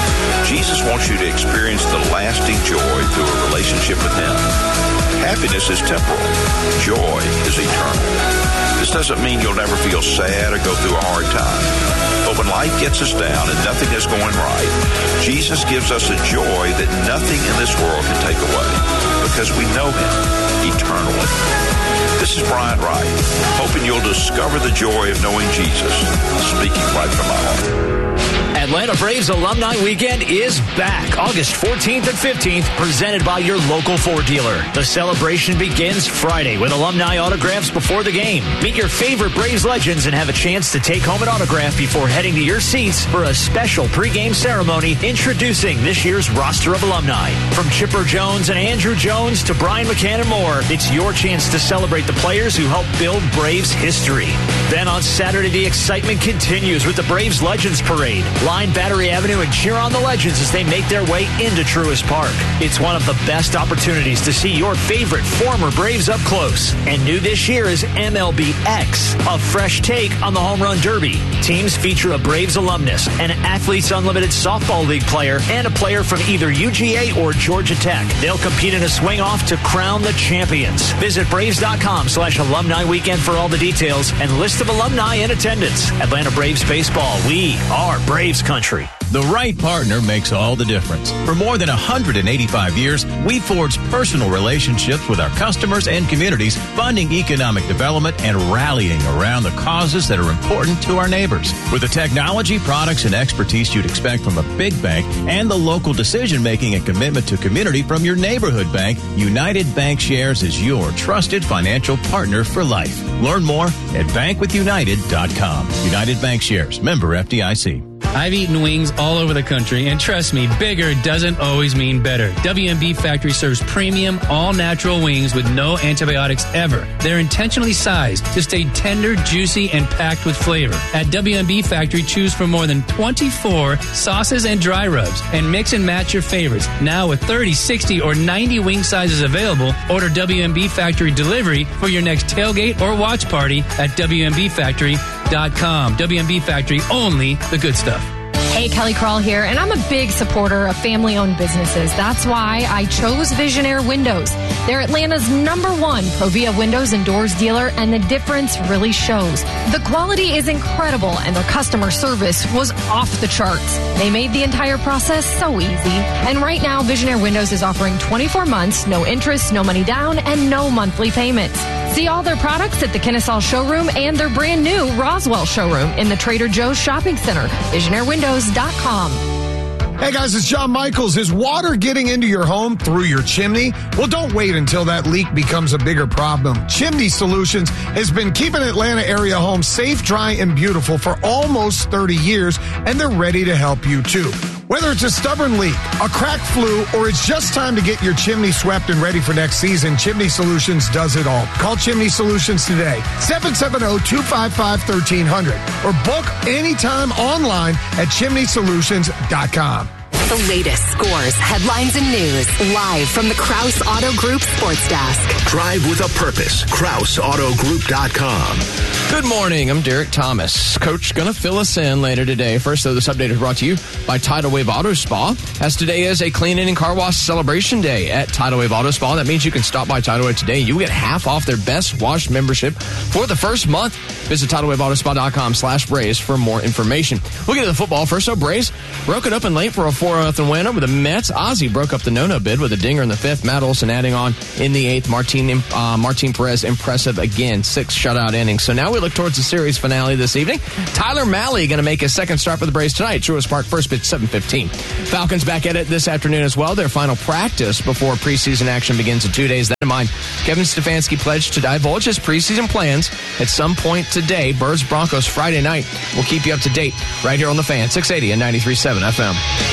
Jesus wants you to experience the lasting joy through a relationship with him. Happiness is temporal. Joy is eternal. This doesn't mean you'll never feel sad or go through a hard time. But when life gets us down and nothing is going right, Jesus gives us a joy that nothing in this world can take away because we know him eternally. This is Brian Wright, hoping you'll discover the joy of knowing Jesus, speaking right from my heart. Atlanta Braves Alumni Weekend is back August fourteenth and fifteenth, presented by your local Ford dealer. The celebration begins Friday with alumni autographs before the game. Meet your favorite Braves legends and have a chance to take home an autograph before heading to your seats for a special pregame ceremony introducing this year's roster of alumni. From Chipper Jones and Andrew Jones to Brian McCann and more, it's your chance to celebrate the players who helped build Braves history. Then on Saturday, the excitement continues with the Braves Legends Parade. Line Battery Avenue and cheer on the legends as they make their way into Truist Park. It's one of the best opportunities to see your favorite former Braves up close. And new this year is M L B X, a fresh take on the Home Run Derby. Teams feature a Braves alumnus, an Athletes Unlimited Softball League player, and a player from either U G A or Georgia Tech. They'll compete in a swing-off to crown the champions. Visit Braves.com slash alumni weekend for all the details and list of alumni in attendance. Atlanta Braves Baseball, we are Braves country. The right partner makes all the difference. For more than one hundred eighty-five years, we forged personal relationships with our customers and communities, funding economic development and rallying around the causes that are important to our neighbors. With the technology, products, and expertise you'd expect from a big bank and the local decision-making and commitment to community from your neighborhood bank, United Bank Shares is your trusted financial partner for life. Learn more at bank with united dot com. United Bank Shares, member F D I C. I've eaten wings all over the country, and trust me, bigger doesn't always mean better. W M B Factory serves premium, all-natural wings with no antibiotics ever. They're intentionally sized to stay tender, juicy, and packed with flavor. At W M B Factory, choose from more than twenty-four sauces and dry rubs, and mix and match your favorites. Now with thirty, sixty, or ninety wing sizes available, order W M B Factory delivery for your next tailgate or watch party at W M B factory dot com. W M B Factory, only the good stuff. Hey, Kelly Crawl here, and I'm a big supporter of family-owned businesses. That's why I chose Visionaire Windows. They're Atlanta's number one Provia windows and doors dealer, and the difference really shows. The quality is incredible, and their customer service was off the charts. They made the entire process so easy. And right now, Visionaire Windows is offering twenty-four months, no interest, no money down, and no monthly payments. See all their products at the Kennesaw showroom and their brand new Roswell showroom in the Trader Joe's Shopping Center. Visionaire Windows dot com. Hey guys, it's John Michaels. Is water getting into your home through your chimney? Well, don't wait until that leak becomes a bigger problem. Chimney Solutions has been keeping Atlanta area homes safe, dry, and beautiful for almost thirty years, and they're ready to help you too. Whether it's a stubborn leak, a cracked flue, or it's just time to get your chimney swept and ready for next season, Chimney Solutions does it all. Call Chimney Solutions today, seven seven zero, two five five, one three zero zero, or book anytime online at chimney solutions dot com. The latest scores, headlines, and news live from the Krause Auto Group Sports Desk. Drive with a purpose. Krause Auto Group dot com. Good morning. I'm Derek Thomas. Coach going to fill us in later today. First, though, this update is brought to you by Tidal Wave Auto Spa, as today is a clean and car wash celebration day at Tidal Wave Auto Spa. That means you can stop by Tidal Wave today. You get half off their Best Wash membership for the first month. Visit Tidal Wave Auto Spa dot com slash Braves for more information. We'll get to the football first. So Braves broke it up in late for a four nothing win over the Mets. Ozzie broke up the no-no bid with a dinger in the fifth. Matt Olson adding on in the eighth. Martin, uh, Martin Perez impressive again. Six shutout innings. So now we look towards the series finale this evening. Tyler Mahle going to make his second start for the Braves tonight. Truist Park, first pitch, seven fifteen. Falcons back at it this afternoon as well. Their final practice before preseason action begins in two days. That in mind, Kevin Stefanski pledged to divulge his preseason plans at some point today. Birds Broncos Friday night. We'll keep you up to date right here on The Fan, six eighty and ninety-three point seven F M.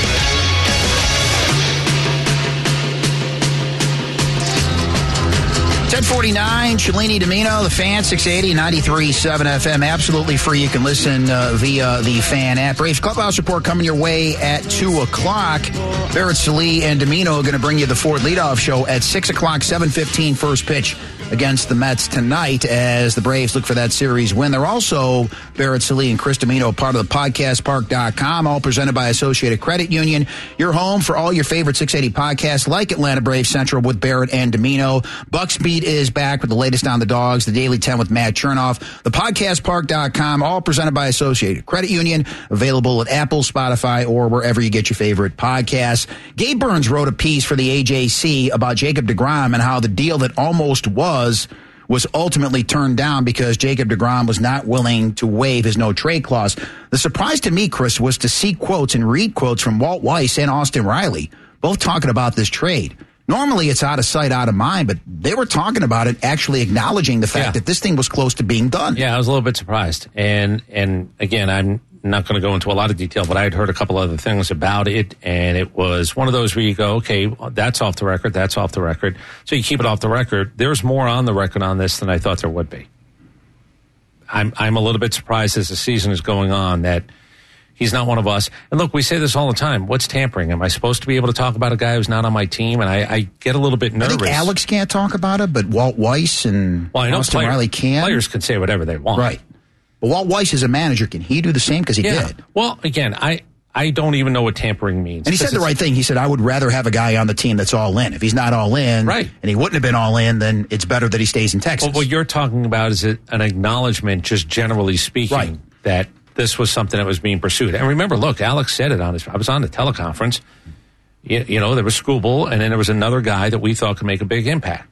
ten forty-nine, Cellini Domino, The Fan, six eighty, ninety-three point seven F M. Absolutely free. You can listen uh, via the Fan app. Braves Clubhouse Report coming your way at two o'clock. Barrett, Sallee, and Domino are going to bring you the Ford Leadoff Show at six o'clock, seven fifteen, first pitch against the Mets tonight as the Braves look for that series win. They're also, Barrett, Sallee, and Chris Domino, part of the podcast park dot com, all presented by Associated Credit Union. Your home for all your favorite six eighty podcasts like Atlanta Braves Central with Barrett and Domino. Bucks Beat is back with the latest on the Dogs, the Daily ten with Matt Chernoff, the podcast park dot com, all presented by Associated Credit Union, available at Apple, Spotify, or wherever you get your favorite podcasts. Gabe Burns wrote a piece for the A J C about Jacob deGrom and how the deal that almost was was ultimately turned down because Jacob deGrom was not willing to waive his no-trade clause. The surprise to me, Chris, was to see quotes and read quotes from Walt Weiss and Austin Riley, both talking about this trade. Normally, it's out of sight, out of mind, but they were talking about it, actually acknowledging the fact yeah. that this thing was close to being done. Yeah, I was a little bit surprised. And, and again, I'm not going to go into a lot of detail, but I had heard a couple other things about it, and it was one of those where you go, okay, that's off the record, that's off the record. So you keep it off the record. There's more on the record on this than I thought there would be. I'm I'm a little bit surprised as the season is going on that he's not one of us. And look, we say this all the time. What's tampering? Am I supposed to be able to talk about a guy who's not on my team? And I, I get a little bit nervous. I think Alex can't talk about it, but Walt Weiss and well, I know Austin player, Riley can. Players can say whatever they want. Right. But Walt Weiss is a manager. Can he do the same? Because he yeah. did. Well, again, I, I don't even know what tampering means. And he said the right thing. He said, I would rather have a guy on the team that's all in. If he's not all in, right. and he wouldn't have been all in, then it's better that he stays in Texas. Well, what you're talking about is an acknowledgement, just generally speaking, right. that this was something that was being pursued. And remember, look, Alex said it on his, I was on the teleconference. You, you know, there was Skubal, and then there was another guy that we thought could make a big impact.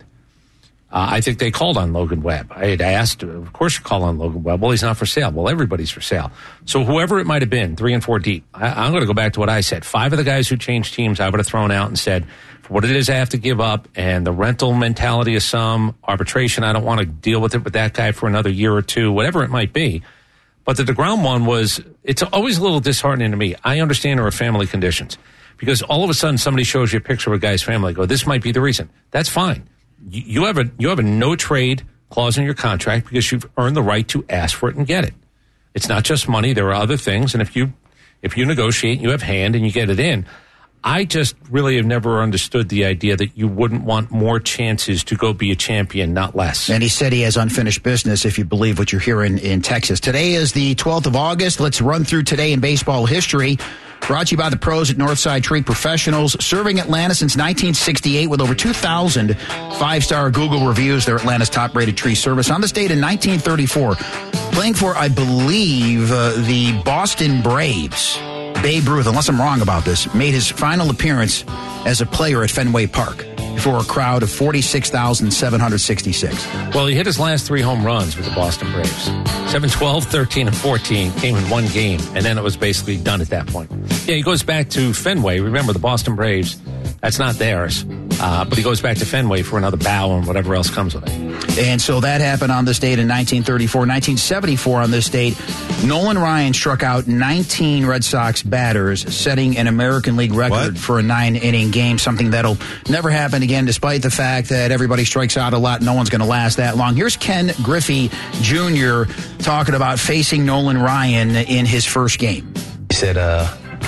Uh, I think they called on Logan Webb. I had asked, of course you call on Logan Webb. Well, he's not for sale. Well, everybody's for sale. So whoever it might have been, three and four deep, I, I'm going to go back to what I said. Five of the guys who changed teams, I would have thrown out and said, for what it is I have to give up and the rental mentality of some, arbitration, I don't want to deal with it with that guy for another year or two, whatever it might be. But the deGrom one was, it's always a little disheartening to me. I understand there are family conditions because all of a sudden somebody shows you a picture of a guy's family. Go, this might be the reason. That's fine. You have a you have a no trade clause in your contract because you've earned the right to ask for it and get it. It's not just money. There are other things. And if you if you negotiate, you have hand and you get it in. I just really have never understood the idea that you wouldn't want more chances to go be a champion, not less. And he said he has unfinished business, if you believe what you're hearing in Texas. Today is the twelfth of August. Let's run through today in baseball history. Brought to you by the pros at Northside Tree Professionals, serving Atlanta since nineteen sixty-eight with over two thousand five-star Google reviews. They're Atlanta's top-rated tree service. On this date in nineteen thirty-four, playing for, I believe, uh, the Boston Braves, Babe Ruth, unless I'm wrong about this, made his final appearance as a player at Fenway Park before a crowd of forty-six thousand seven hundred sixty-six. Well, he hit his last three home runs with the Boston Braves. seven, twelve, thirteen, and fourteen came in one game, and then it was basically done at that point. Yeah, he goes back to Fenway. Remember, the Boston Braves, that's not theirs. Uh, but he goes back to Fenway for another bow and whatever else comes with it. And so that happened on this date in nineteen thirty-four. nineteen seventy-four on this date, Nolan Ryan struck out nineteen Red Sox batters, setting an American League record what? for a nine-inning game, something that'll never happen again, despite the fact that everybody strikes out a lot. No one's going to last that long. Here's Ken Griffey Junior talking about facing Nolan Ryan in his first game. He said, uh,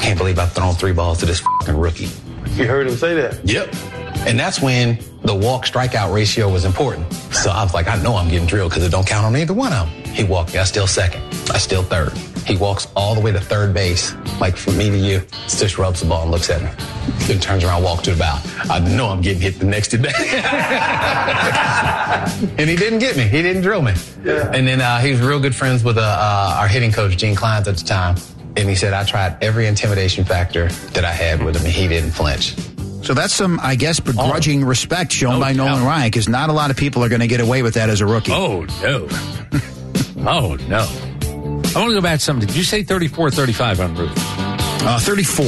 can't believe I've thrown three balls to this fucking rookie. You heard him say that? Yep. And that's when the walk strikeout ratio was important. So I was like, I know I'm getting drilled because it don't count on either one of them. He walked me. I still second. I still third. He walks all the way to third base, like from me to you. Just rubs the ball and looks at me. Then turns around, walks to the bow. I know I'm getting hit the next day. And he didn't get me. He didn't drill me. Yeah. And then uh, he was real good friends with uh, uh, our hitting coach, Gene Clines, at the time. And he said, I tried every intimidation factor that I had with him, and he didn't flinch. So that's some, I guess, begrudging oh. respect shown oh, by Nolan no. Ryan, because not a lot of people are going to get away with that as a rookie. Oh, no. oh, no. I want to go back to something. Did you say thirty-four or thirty-five on Ruth? Uh, thirty-four.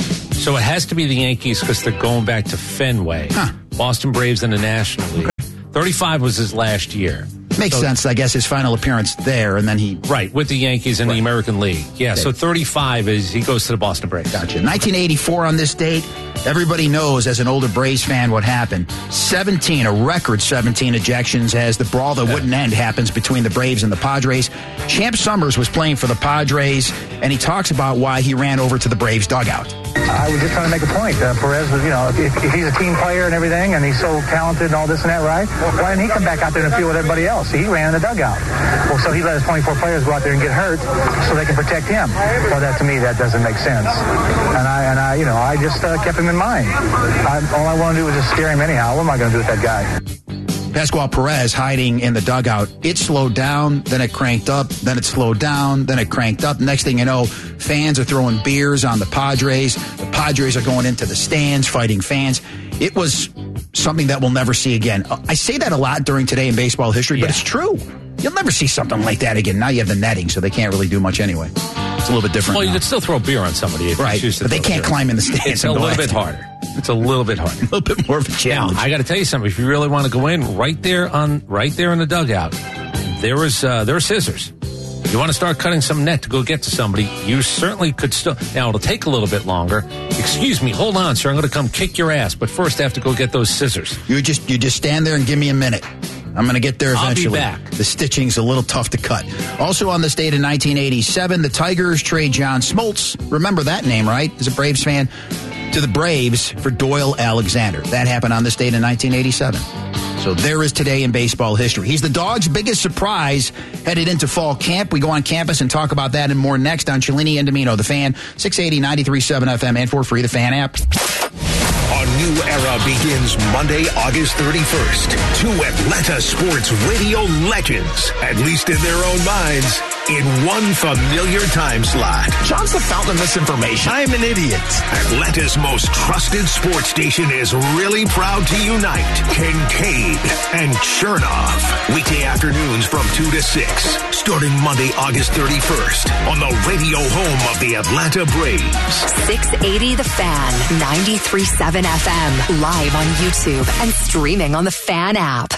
So it has to be the Yankees because they're going back to Fenway. Huh. Boston Braves in the National League. thirty-five was his last year. Makes so, sense, I guess, his final appearance there, and then he... Right, with the Yankees in right. the American League. Yeah, okay. So thirty-five is he goes to the Boston Braves. Gotcha. nineteen eighty-four on this date, everybody knows as an older Braves fan what happened. seventeen, a record seventeen ejections as the brawl that yeah. wouldn't end happens between the Braves and the Padres. Champ Summers was playing for the Padres, and he talks about why he ran over to the Braves dugout. I was just trying to make a point. Uh, Perez was, you know, if, if he's a team player and everything, and he's so talented and all this and that, right? Why didn't he come back out there and field with everybody else? He ran in the dugout. Well, so he let his twenty-four players go out there and get hurt so they can protect him. Well, that to me, that doesn't make sense. And I, and I, you know, I just uh, kept him in mind. I, all I want to do was just scare him anyhow. What am I going to do with that guy? Pascual Perez hiding in the dugout. It slowed down, then it cranked up, then it slowed down, then it cranked up. Next thing you know, fans are throwing beers on the Padres. The Padres are going into the stands, fighting fans. It was something that we'll never see again. I say that a lot during Today in Baseball History, but yeah. it's true. You'll never see something like that again. Now you have the netting, so they can't really do much anyway. It's a little bit different Well, now. you could still throw beer on somebody if right, you choose to. But they can't climb in the stands. It's a little bit harder. It's a little bit harder. A little bit more of a challenge. Now, I got to tell you something. If you really want to go in, right there on, right there in the dugout, there was uh, there are scissors. You want to start cutting some net to go get to somebody, you certainly could still. Now, it'll take a little bit longer. Excuse me, hold on, sir. I'm going to come kick your ass, but first I have to go get those scissors. You just you just stand there and give me a minute. I'm going to get there eventually. I'll be back. The stitching's a little tough to cut. Also on this date in nineteen eighty-seven, the Tigers trade John Smoltz. Remember that name, right? As a Braves fan, to the Braves for Doyle Alexander. That happened on this date in nineteen eighty-seven. So there is Today in Baseball History. He's the Dogs' biggest surprise headed into fall camp. We go on campus and talk about that and more next on Cellini and Domino, The Fan, six eighty, ninety-three point seven F M, and for free, The Fan app. A new era begins Monday, August thirty-first. Two Atlanta sports radio legends, at least in their own minds, in one familiar time slot. John's the fountain of misinformation. I'm an idiot. Atlanta's most trusted sports station is really proud to unite Kincaid and Chernoff. Weekday afternoons from two to six, starting Monday, August thirty-first, on the radio home of the Atlanta Braves. six eighty The Fan, ninety-three point seven F M, live on YouTube and streaming on the Fan app.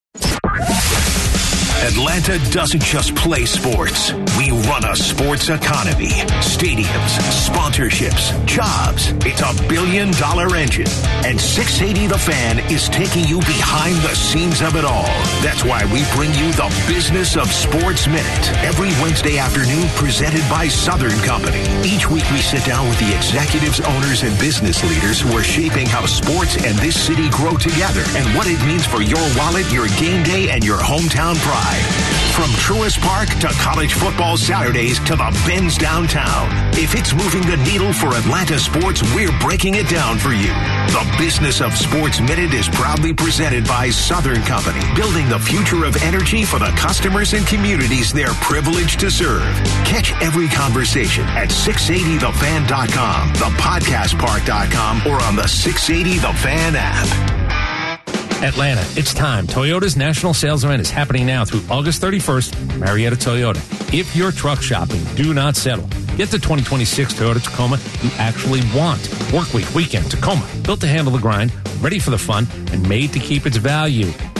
Atlanta doesn't just play sports. We run a sports economy. Stadiums, sponsorships, jobs. It's a billion dollar engine. And six eighty The Fan is taking you behind the scenes of it all. That's why we bring you the Business of Sports Minute every Wednesday afternoon, presented by Southern Company. Each week we sit down with the executives, owners, and business leaders who are shaping how sports and this city grow together and what it means for your wallet, your game day, and your hometown pride. From Truist Park to college football Saturdays to the Benz downtown. If it's moving the needle for Atlanta sports, we're breaking it down for you. The Business of Sports Minute is proudly presented by Southern Company, building the future of energy for the customers and communities they're privileged to serve. Catch every conversation at six eighty the fan dot com, the podcast park dot com, or on the six eighty The Fan app. Atlanta, it's time. Toyota's national sales event is happening now through August thirty-first. Marietta Toyota. If you're truck shopping, do not settle. Get the twenty twenty-six Toyota Tacoma you actually want. Work week, weekend, Tacoma. Built to handle the grind, ready for the fun, and made to keep its value.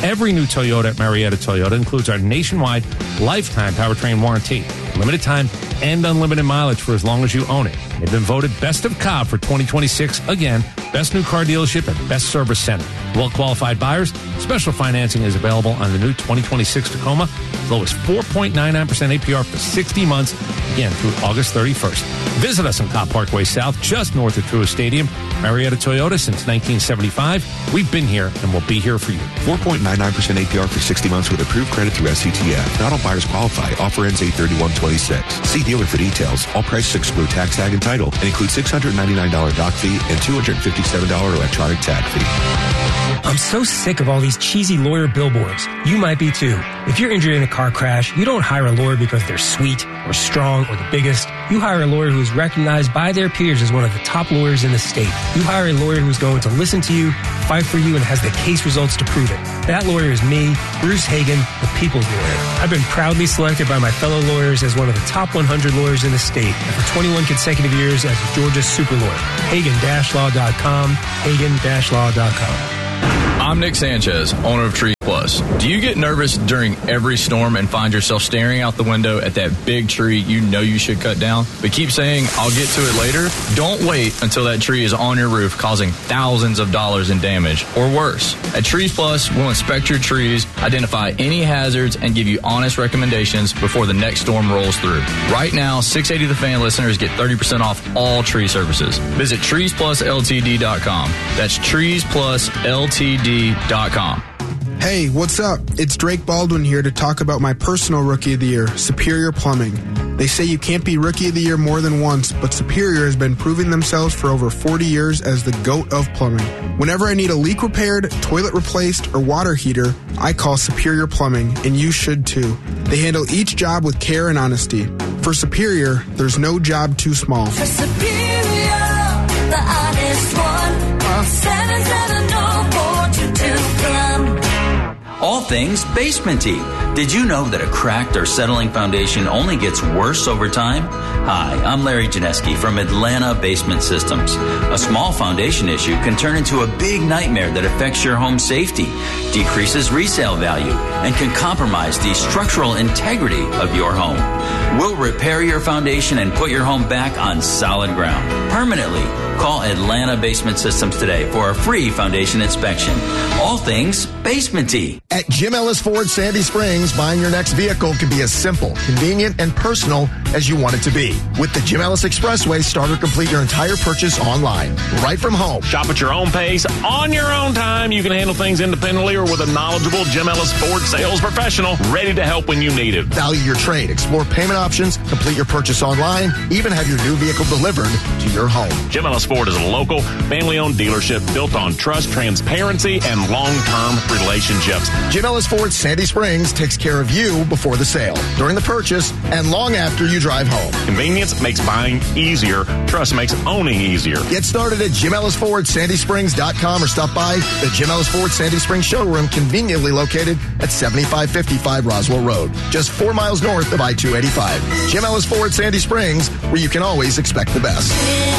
Every new Toyota at Marietta Toyota includes our nationwide lifetime powertrain warranty, limited time and unlimited mileage for as long as you own it. They've been voted Best of Cobb for twenty twenty-six. Again, Best New Car Dealership and Best Service Center. Well-qualified buyers, special financing is available on the new twenty twenty-six Tacoma, as low as four point nine nine percent A P R for sixty months, again through August thirty-first. Visit us on Cobb Parkway South, just north of Truist Stadium. Marietta Toyota since nineteen seventy-five. We've been here and we'll be here for you. four point nine nine percent A P R for sixty months with approved credit through S C T F. Not all buyers qualify. Offer ends eight thirty-one twenty-six. See dealer for details. All prices exclude tax, tag, and title and include six hundred ninety-nine dollars doc fee and two hundred fifty-seven dollars electronic tag fee. I'm so sick of all these cheesy lawyer billboards. You might be too. If you're injured in a car crash, you don't hire a lawyer because they're sweet or strong or the biggest. You hire a lawyer who is recognized by their peers as one of the top lawyers in the state. You hire a lawyer who's going to listen to you, fight for you, and has the case results to prove it. That lawyer is me, Bruce Hagen, the people's lawyer. I've been proudly selected by my fellow lawyers as one of the top one hundred lawyers in the state, and for twenty-one consecutive years as Georgia's super lawyer. Hagen Law dot com, Hagen Law dot com. I'm Nick Sanchez, owner of Trees Plus. Do you get nervous during every storm and find yourself staring out the window at that big tree you know you should cut down, but keep saying, I'll get to it later? Don't wait until that tree is on your roof causing thousands of dollars in damage, or worse. At Trees Plus, we'll inspect your trees, identify any hazards, and give you honest recommendations before the next storm rolls through. Right now, six eighty The Fan listeners get thirty percent off all tree services. Visit trees plus L T D dot com. That's trees plus L T D dot com. Hey, what's up? It's Drake Baldwin here to talk about my personal Rookie of the Year, Superior Plumbing. They say you can't be Rookie of the Year more than once, but Superior has been proving themselves for over forty years as the GOAT of plumbing. Whenever I need a leak repaired, toilet replaced, or water heater, I call Superior Plumbing, and you should too. They handle each job with care and honesty. For Superior, there's no job too small. For Superior, the honest one, call seven seven zero four two two plum. All things basementy. Did you know that a cracked or settling foundation only gets worse over time? Hi, I'm Larry Janeski from Atlanta Basement Systems. A small foundation issue can turn into a big nightmare that affects your home safety, decreases resale value, and can compromise the structural integrity of your home. We'll repair your foundation and put your home back on solid ground permanently. Call Atlanta Basement Systems today for a free foundation inspection. All things basementy. At Jim Ellis Ford Sandy Springs, buying your next vehicle can be as simple, convenient, and personal as you want it to be. With the Jim Ellis Expressway, start or complete your entire purchase online, right from home. Shop at your own pace, on your own time. You can handle things independently or with a knowledgeable Jim Ellis Ford sales professional ready to help when you need it. Value your trade, explore payment options, complete your purchase online, even have your new vehicle delivered to your home. Jim Ellis Ford is a local, family-owned dealership built on trust, transparency, and long-term relationships. Jim Ellis Ford Sandy Springs takes care of you before the sale, during the purchase, and long after you drive home. Convenience makes buying easier. Trust makes owning easier. Get started at Jim Ellis Ford Sandy Springs dot com or stop by the Jim Ellis Ford Sandy Springs showroom, conveniently located at seventy-five fifty-five Roswell Road, just four miles north of I two eighty-five. Jim Ellis Ford Sandy Springs, where you can always expect the best.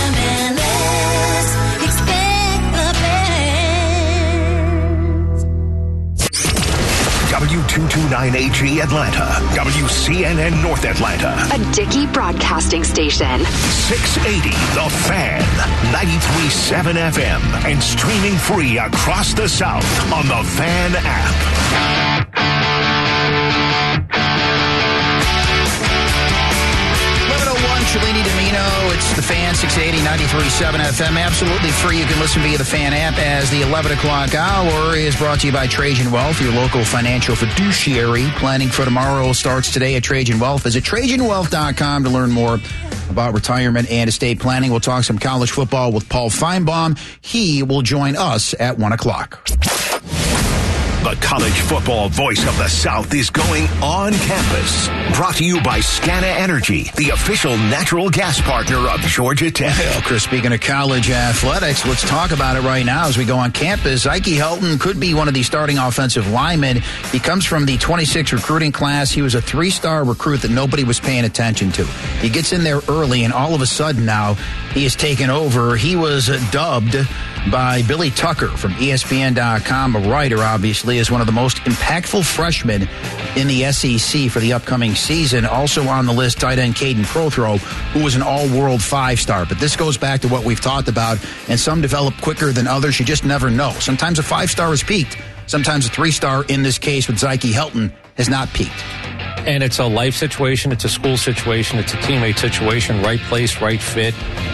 W two twenty-nine A G Atlanta, W C N N North Atlanta, a Dickey broadcasting station. six eighty The Fan, ninety-three point seven F M, and streaming free across the South on the Fan app. Cellini Domino, it's the Fan, six eighty, ninety-three point seven F M, absolutely free. You can listen via the Fan app as the eleven o'clock hour is brought to you by Trajan Wealth, your local financial fiduciary. Planning for tomorrow starts today at Trajan Wealth. Visit Trajan Wealth dot com to learn more about retirement and estate planning. We'll talk some college football with Paul Feinbaum. He will join us at one o'clock. The college football voice of the South is going on campus. Brought to you by Scana Energy, the official natural gas partner of Georgia Tech. Well, Chris, speaking of college athletics, let's talk about it right now as we go on campus. Ike Helton could be one of the starting offensive linemen. He comes from the twenty-six recruiting class. He was a three-star recruit that nobody was paying attention to. He gets in there early, and all of a sudden now he is taken over. He was dubbed by Billy Tucker from E S P N dot com, a writer, obviously, is one of the most impactful freshmen in the S E C for the upcoming season. Also on the list, tight end Caden Prothro, who was an all-world five-star. But this goes back to what we've talked about, and some develop quicker than others. You just never know. Sometimes a five-star has peaked. Sometimes a three-star, in this case with Zyke Helton, has not peaked. And it's a life situation, it's a school situation, it's a teammate situation, right place, right fit.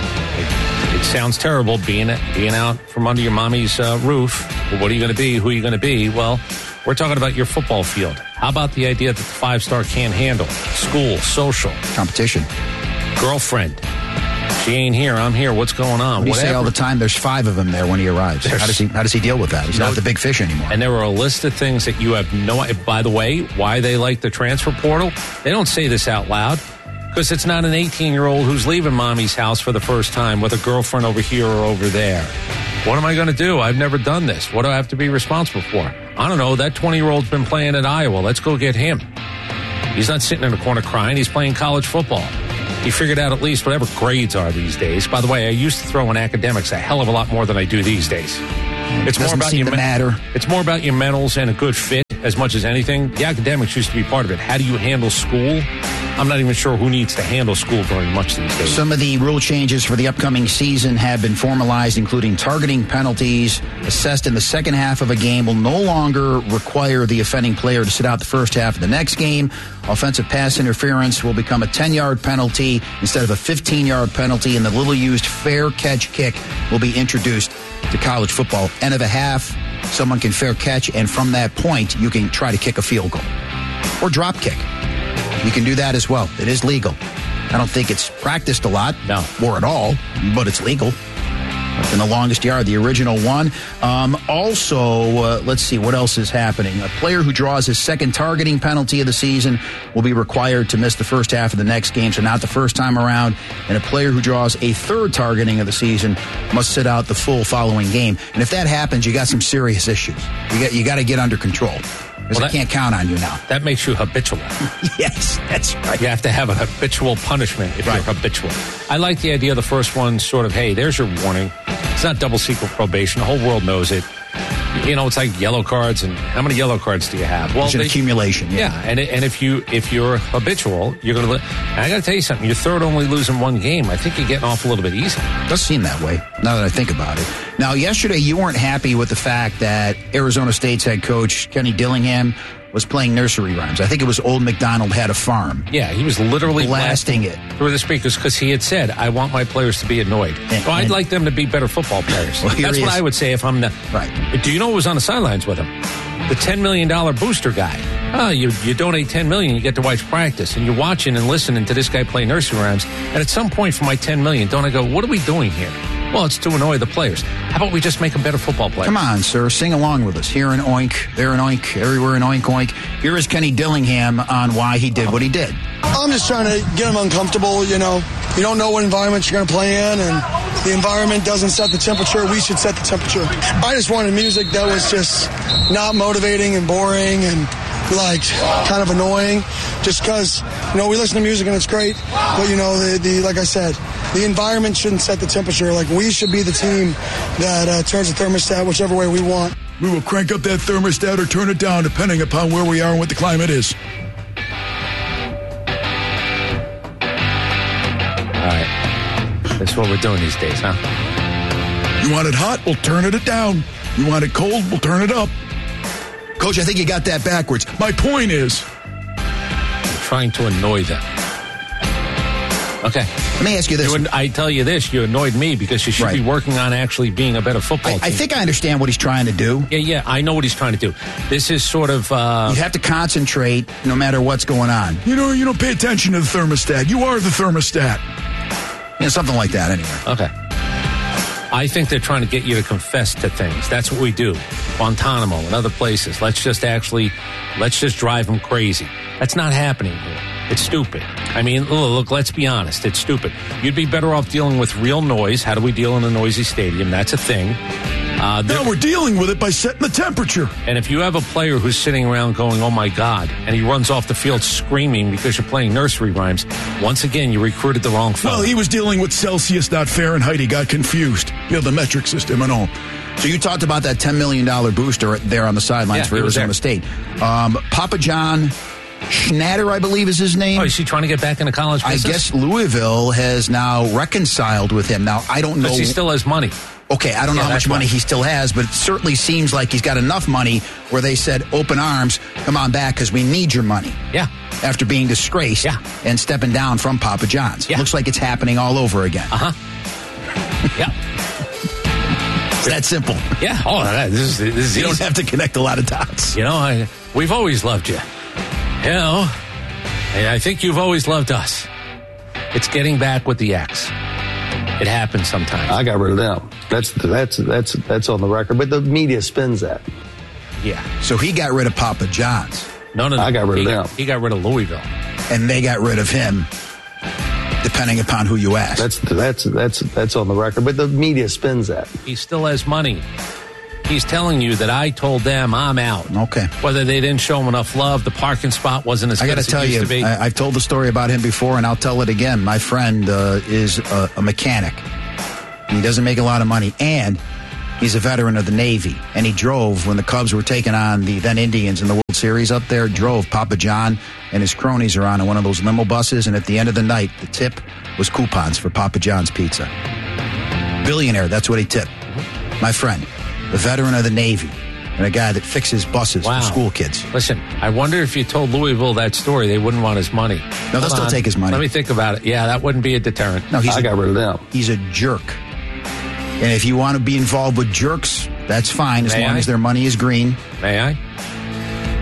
It, it sounds terrible being being out from under your mommy's uh, roof. Well, what are you going to be? Who are you going to be? Well, we're talking about your football field. How about the idea that the five-star can't handle school, social, competition, girlfriend? She ain't here. I'm here. What's going on? What do you Whatever. say all the time? There's five of them there when he arrives. There's- How does he? How does he deal with that? He's No- not the big fish anymore. And there are a list of things that you have no idea. By the way, why they like the transfer portal, they don't say this out loud because it's not an eighteen-year-old who's leaving mommy's house for the first time with a girlfriend over here or over there. What am I going to do? I've never done this. What do I have to be responsible for? I don't know. That twenty-year-old's been playing at Iowa. Let's go get him. He's not sitting in a corner crying. He's playing college football. He figured out at least whatever grades are these days. By the way, I used to throw in academics a hell of a lot more than I do these days. It's more Doesn't about seem your to men- matter. It's more about your mentals and a good fit as much as anything. The academics used to be part of it. How do you handle school? I'm not even sure who needs to handle school very much these days. Some of the rule changes for the upcoming season have been formalized, including targeting penalties assessed in the second half of a game will no longer require the offending player to sit out the first half of the next game. Offensive pass interference will become a ten-yard penalty instead of a fifteen-yard penalty, and the little-used fair catch kick will be introduced to college football. End of a half, someone can fair catch, and from that point, you can try to kick a field goal or drop kick. You can do that as well. It is legal. I don't think it's practiced a lot, no, or at all, but it's legal. In the longest yard, the original one. Um, also, uh, let's see, what else is happening? A player who draws his second targeting penalty of the season will be required to miss the first half of the next game, so not the first time around. And a player who draws a third targeting of the season must sit out the full following game. And if that happens, you got some serious issues. You got you got to get under control. Because Well, I that- can't count on you now. That makes you habitual. Yes, that's right. You have to have a habitual punishment if Right. you're habitual. I like the idea of the first one sort of, hey, there's your warning. It's not double secret probation. The whole world knows it. You know, it's like yellow cards, and how many yellow cards do you have? There's an they- accumulation. Yeah. Yeah, and it- and if you if you're habitual, you're going to. I got to tell you something. Your third only losing one game. I think you're getting off a little bit easy. It does seem that way, now that I think about it. Now, yesterday, you weren't happy with the fact that Arizona State's head coach, Kenny Dillingham, was playing nursery rhymes. I think it was Old MacDonald Had a Farm. Yeah, he was literally blasting it through the speakers because he had said, "I want my players to be annoyed. And- well, I'd and- like them to be better football players." Well, here That's he what is. I would say if I'm the right. Do you know who was on the sidelines with him? The ten million dollar booster guy. Oh, you you donate ten million, you get to watch practice, and you're watching and listening to this guy play nursery rhymes. And at some point, for my ten million, don't I go, "What are we doing here?" Well, it's to annoy the players. How about we just make them better football players? Come on, sir. Sing along with us. Here in Oink, there in Oink, everywhere in Oink Oink. Here is Kenny Dillingham on why he did what he did. I'm just trying to get them uncomfortable, you know. You don't know what environment you're going to play in, and the environment doesn't set the temperature. We should set the temperature. I just wanted music that was just not motivating and boring and, like, kind of annoying. Just because, you know, we listen to music and it's great, but, you know, the, the like I said, the environment shouldn't set the temperature. Like, we should be the team that uh, turns the thermostat whichever way we want. We will crank up that thermostat or turn it down depending upon where we are and what the climate is. All right. That's what we're doing these days, huh? You want it hot? We'll turn it down. You want it cold? We'll turn it up. Coach, I think you got that backwards. My point is, I'm trying to annoy them. Okay. Let me ask you this. You, I tell you this, you annoyed me because you should Right. be working on actually being a better football I, team. I think I understand what he's trying to do. Yeah, yeah, I know what he's trying to do. This is sort of... Uh, You have to concentrate no matter what's going on. you know, you don't pay attention to the thermostat. You are the thermostat. You know, something like that, anyway. Okay. I think they're trying to get you to confess to things. That's what we do. Guantanamo and other places. Let's just actually, let's just drive them crazy. That's not happening here. It's stupid. I mean, look, look, let's be honest. It's stupid. You'd be better off dealing with real noise. How do we deal in a noisy stadium? That's a thing. Uh, now we're dealing with it by setting the temperature. And if you have a player who's sitting around going, oh my God, and he runs off the field screaming because you're playing nursery rhymes, once again, you recruited the wrong fellow. Well, he was dealing with Celsius, not Fahrenheit. He got confused. You know, the metric system and all. So you talked about that ten million dollars booster there on the sidelines Yeah, for he was Arizona there. State. Um, Papa John Schnatter, I believe is his name. Oh, is he trying to get back into college I business? guess Louisville has now reconciled with him. Now, I don't know. Because he still has money. Okay, I don't Yeah, know how much that's money why. he still has, but it certainly seems like he's got enough money where they said, open arms, come on back because we need your money. Yeah. After being disgraced Yeah. and stepping down from Papa John's. Yeah. Looks like it's happening all over again. Uh-huh. Yeah. It's that simple. Yeah. Oh, that- this is, this is You don't easy. have to connect a lot of dots. You know, I, we've always loved you. You know, and I think you've always loved us. It's getting back with the ex. It happens sometimes. I got rid of them. That's that's that's that's on the record. But the media spins that. Yeah. So he got rid of Papa John's. No, no, no. I got rid he of got, them. He got rid of Louisville. And they got rid of him, depending upon who you ask. That's that's that's that's on the record. But the media spins that. He still has money. He's telling you that I told them I'm out. Okay. Whether they didn't show him enough love, the parking spot wasn't as I good got to as tell it used you, to be. I, I've told the story about him before, and I'll tell it again. My friend uh, is a, a mechanic. He doesn't make a lot of money, and he's a veteran of the Navy. And he drove when the Cubs were taking on the then Indians in the World Series up there. Drove Papa John and his cronies around in one of those limo buses, and at the end of the night, the tip was coupons for Papa John's pizza. Billionaire, that's what he tipped. My friend, a veteran of the Navy, and a guy that fixes buses Wow. for school kids. Listen, I wonder if you told Louisville that story, they wouldn't want his money. No, they'll Hold still on. take his money. Let me think about it. Yeah, that wouldn't be a deterrent. No, he's I a, got rid of them. He's a jerk. And if you want to be involved with jerks, that's fine as May long I? as their money is green. May I?